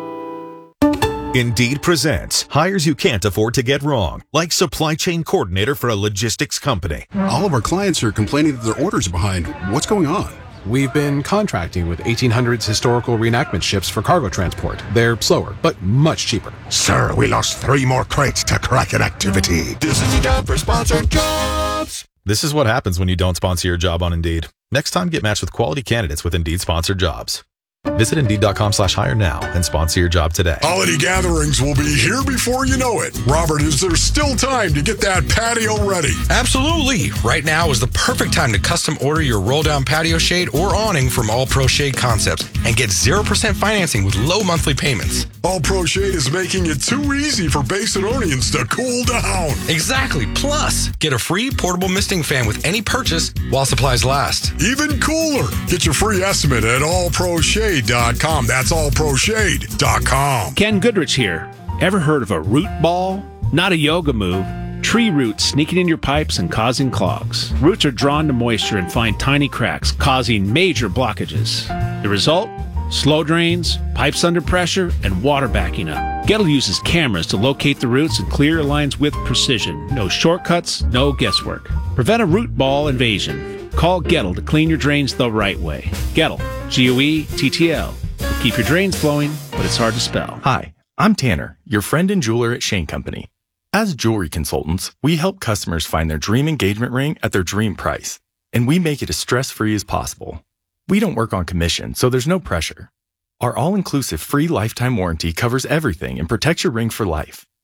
Indeed presents hires you can't afford to get wrong, like supply chain coordinator for a logistics company. All of our clients are complaining that their orders are behind. What's going on? We've been contracting with eighteen hundreds historical reenactment ships for cargo transport. They're slower, but much cheaper. Sir, we lost three more crates to Kraken activity. This is the job for sponsored jobs. This is what happens when you don't sponsor your job on Indeed. Next time, get matched with quality candidates with Indeed sponsored jobs. Visit Indeed.com slash hire now and sponsor your job today. Holiday gatherings will be here before you know it. Robert, is there still time to get that patio ready? Absolutely. Right now is the perfect time to custom order your roll-down patio shade or awning from All Pro Shade Concepts and get zero percent financing with low monthly payments. All Pro Shade is making it too easy for Basinonians to cool down. Exactly. Plus, get a free portable misting fan with any purchase while supplies last. Even cooler. Get your free estimate at all pro shade dot com. That's all pro shade dot com. Ken Goodrich here. Ever heard of a root ball? Not a yoga move. Tree roots sneaking in your pipes and causing clogs. Roots are drawn to moisture and find tiny cracks, causing major blockages. The result? Slow drains, pipes under pressure, and water backing up. Gettle uses cameras to locate the roots and clear your lines with precision. No shortcuts, no guesswork. Prevent a root ball invasion. Call Gettle to clean your drains the right way. Gettle, G O E T T L. Will keep your drains flowing, but it's hard to spell. Hi, I'm Tanner, your friend and jeweler at Shane Company. As jewelry consultants, we help customers find their dream engagement ring at their dream price, and we make it as stress-free as possible. We don't work on commission, so there's no pressure. Our all-inclusive free lifetime warranty covers everything and protects your ring for life.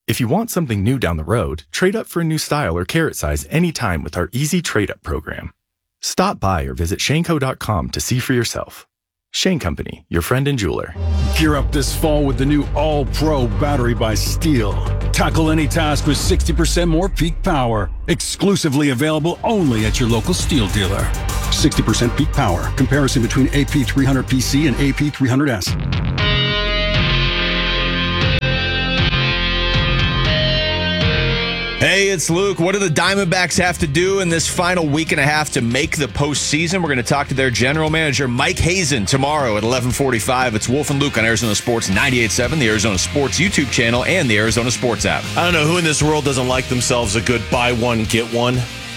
If you want something new down the road, trade up for a new style or carrot size anytime with our easy trade-up program. Stop by or visit Shane Co dot com to see for yourself. Shane Company, your friend and jeweler. Gear up this fall with the new All-Pro battery by Steel. Tackle any task with sixty percent more peak power. Exclusively available only at your local Steel dealer. sixty percent peak power. Comparison between A P three hundred P C and A P three hundred S. Hey, it's Luke. What do the Diamondbacks have to do in this final week and a half to make the postseason? We're going to talk to their general manager, Mike Hazen, tomorrow at eleven forty-five. It's Wolf and Luke on Arizona Sports ninety-eight point seven, the Arizona Sports YouTube channel, and the Arizona Sports app. I don't know who in this world doesn't like themselves a good buy one, get one.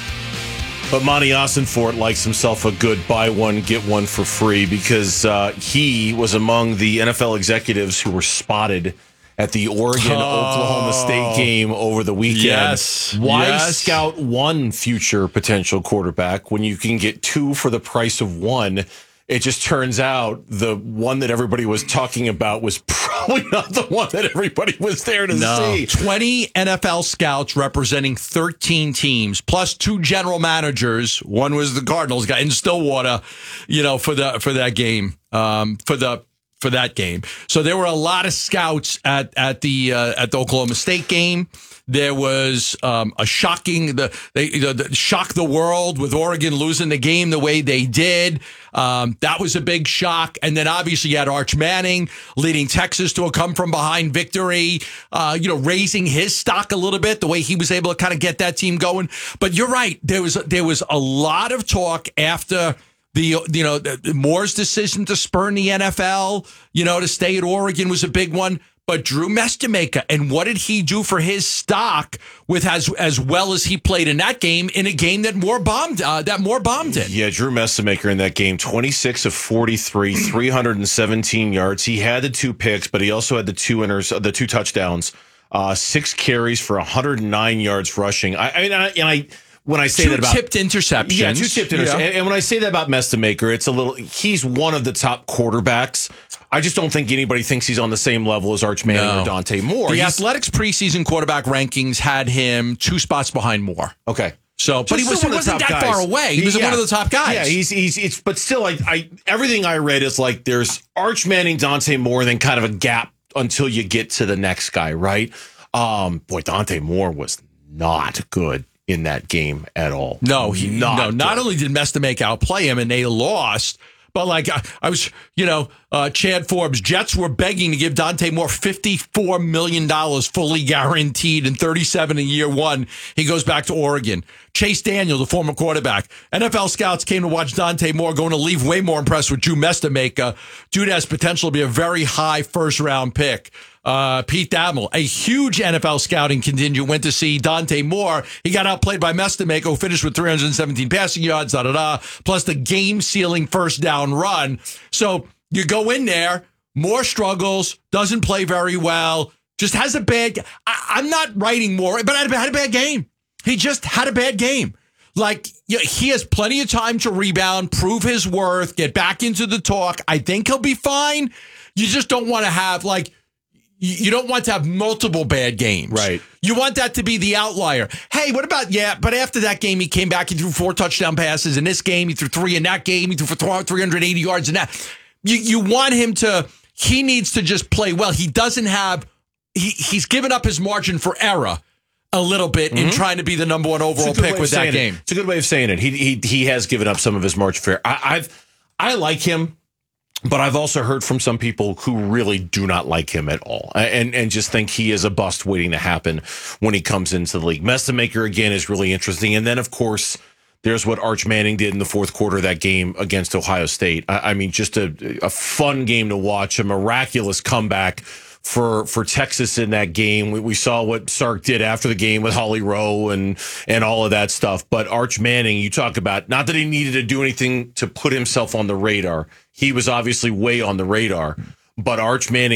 But Monty Ossenfort likes himself a good buy one, get one for free because uh, he was among the N F L executives who were spotted at the Oregon-Oklahoma oh, State game over the weekend. Yes. Why yes. scout one future potential quarterback when you can get two for the price of one? It just turns out the one that everybody was talking about was probably not the one that everybody was there to no. see. twenty N F L scouts representing thirteen teams, plus two general managers. One was the Cardinals guy in Stillwater, you know, for the for that game, um, for the for that game. So there were a lot of scouts at at the uh, at the Oklahoma State game. There was um, a shocking the they the, the shock the world with Oregon losing the game the way they did. Um, that was a big shock. And then obviously you had Arch Manning leading Texas to a come from behind victory. Uh, you know, raising his stock a little bit the way he was able to kind of get that team going. But you're right. There was there was a lot of talk after the, you know, the, Moore's decision to spurn the N F L, you know, to stay at Oregon was a big one. But Drew Mestamaker, and what did he do for his stock with as as well as he played in that game, in a game that Moore bombed uh, that Moore bombed in? Yeah, Drew Mestamaker in that game, twenty-six of forty-three, three hundred seventeen yards. He had the two picks, but he also had the two inners, the two touchdowns, uh, six carries for one hundred nine yards rushing. I, I mean, I, and I. When I say two that about tipped interceptions, yeah, two tipped interceptions, yeah. and, and when I say that about Mestamaker, it's a little. He's one of the top quarterbacks. I just don't think anybody thinks he's on the same level as Arch Manning no. or Dante Moore. The he's, Athletics preseason quarterback rankings had him two spots behind Moore. Okay, so but he, was, he wasn't that guys. far away. He, he was yeah. one of the top guys. Yeah, he's he's it's but still, I, I everything I read is like there's Arch Manning, Dante Moore, and then kind of a gap until you get to the next guy, right? Um, boy, Dante Moore was not good in that game at all. No, he not no. Not good. only did Mestamaker outplay him and they lost, but like I, I was, you know, uh, Chad Forbes, Jets were begging to give Dante Moore fifty-four million dollars fully guaranteed and thirty-seven in year one. He goes back to Oregon. Chase Daniel, the former quarterback. N F L scouts came to watch Dante Moore, going to leave way more impressed with Drew Mestamaker. Dude has potential to be a very high first round pick. Uh, Pete Thamel, a huge N F L scouting contingent, went to see Dante Moore. He got outplayed by Mestamaker, who finished with three hundred seventeen passing yards, da da da, plus the game-sealing first down run. So you go in there, Moore struggles, doesn't play very well, just has a bad. I, I'm not writing Moore, but had a, had a bad game. He just had a bad game. Like, you know, he has plenty of time to rebound, prove his worth, get back into the talk. I think he'll be fine. You just don't want to have like. You don't want to have multiple bad games. Right. You want that to be the outlier. Hey, what about, yeah, but after that game, he came back, he threw four touchdown passes. In this game, he threw three in that game. He threw for three hundred eighty yards in that. You you want him to, he needs to just play well. He doesn't have, he he's given up his margin for error a little bit mm-hmm. in trying to be the number one overall pick with that game. It. It's a good way of saying it. He he he has given up some of his margin for error. I, I've, I like him. But I've also heard from some people who really do not like him at all and, and just think he is a bust waiting to happen when he comes into the league. Mestamaker, again, is really interesting. And then, of course, there's what Arch Manning did in the fourth quarter of that game against Ohio State. I, I mean, just a, a fun game to watch, a miraculous comeback for for Texas in that game. We, we saw what Sark did after the game with Holly Rowe and, and all of that stuff. But Arch Manning, you talk about, not that he needed to do anything to put himself on the radar. He was obviously way on the radar, but Arch Manning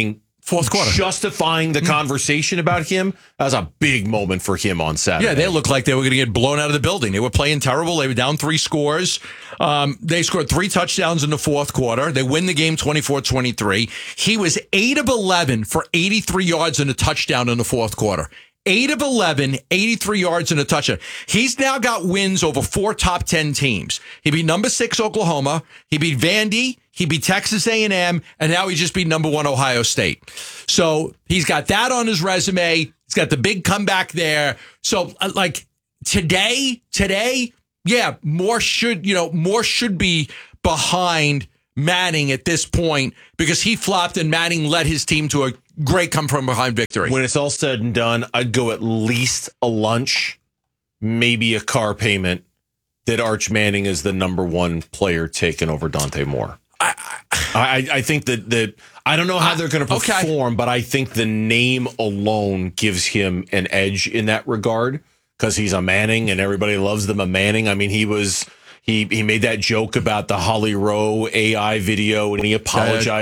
Fourth quarter. justifying the conversation about him. That was a big moment for him on Saturday. Yeah, they looked like they were going to get blown out of the building. They were playing terrible. They were down three scores. Um, they scored three touchdowns in the fourth quarter. They win the game twenty-four twenty-three. He was eight of eleven for eighty-three yards and a touchdown in the fourth quarter. eight of eleven, eighty-three yards and a touchdown. He's now got wins over four top ten teams. He beat number six Oklahoma. He beat Vandy. He beat Texas A and M. And now he just beat number one Ohio State. So he's got that on his resume. He's got the big comeback there. So uh, like today, today, yeah, more should, you know, more should be behind Manning at this point because he flopped and Manning led his team to a great come from behind victory. When it's all said and done, I'd go at least a lunch, maybe a car payment that Arch Manning is the number one player taken over Dante Moore. I I, I think that, that I don't know how they're going to perform, okay. but I think the name alone gives him an edge in that regard because he's a Manning and everybody loves them a Manning. I mean, he was... He he made that joke about the Holly Rowe A I video, and he apologized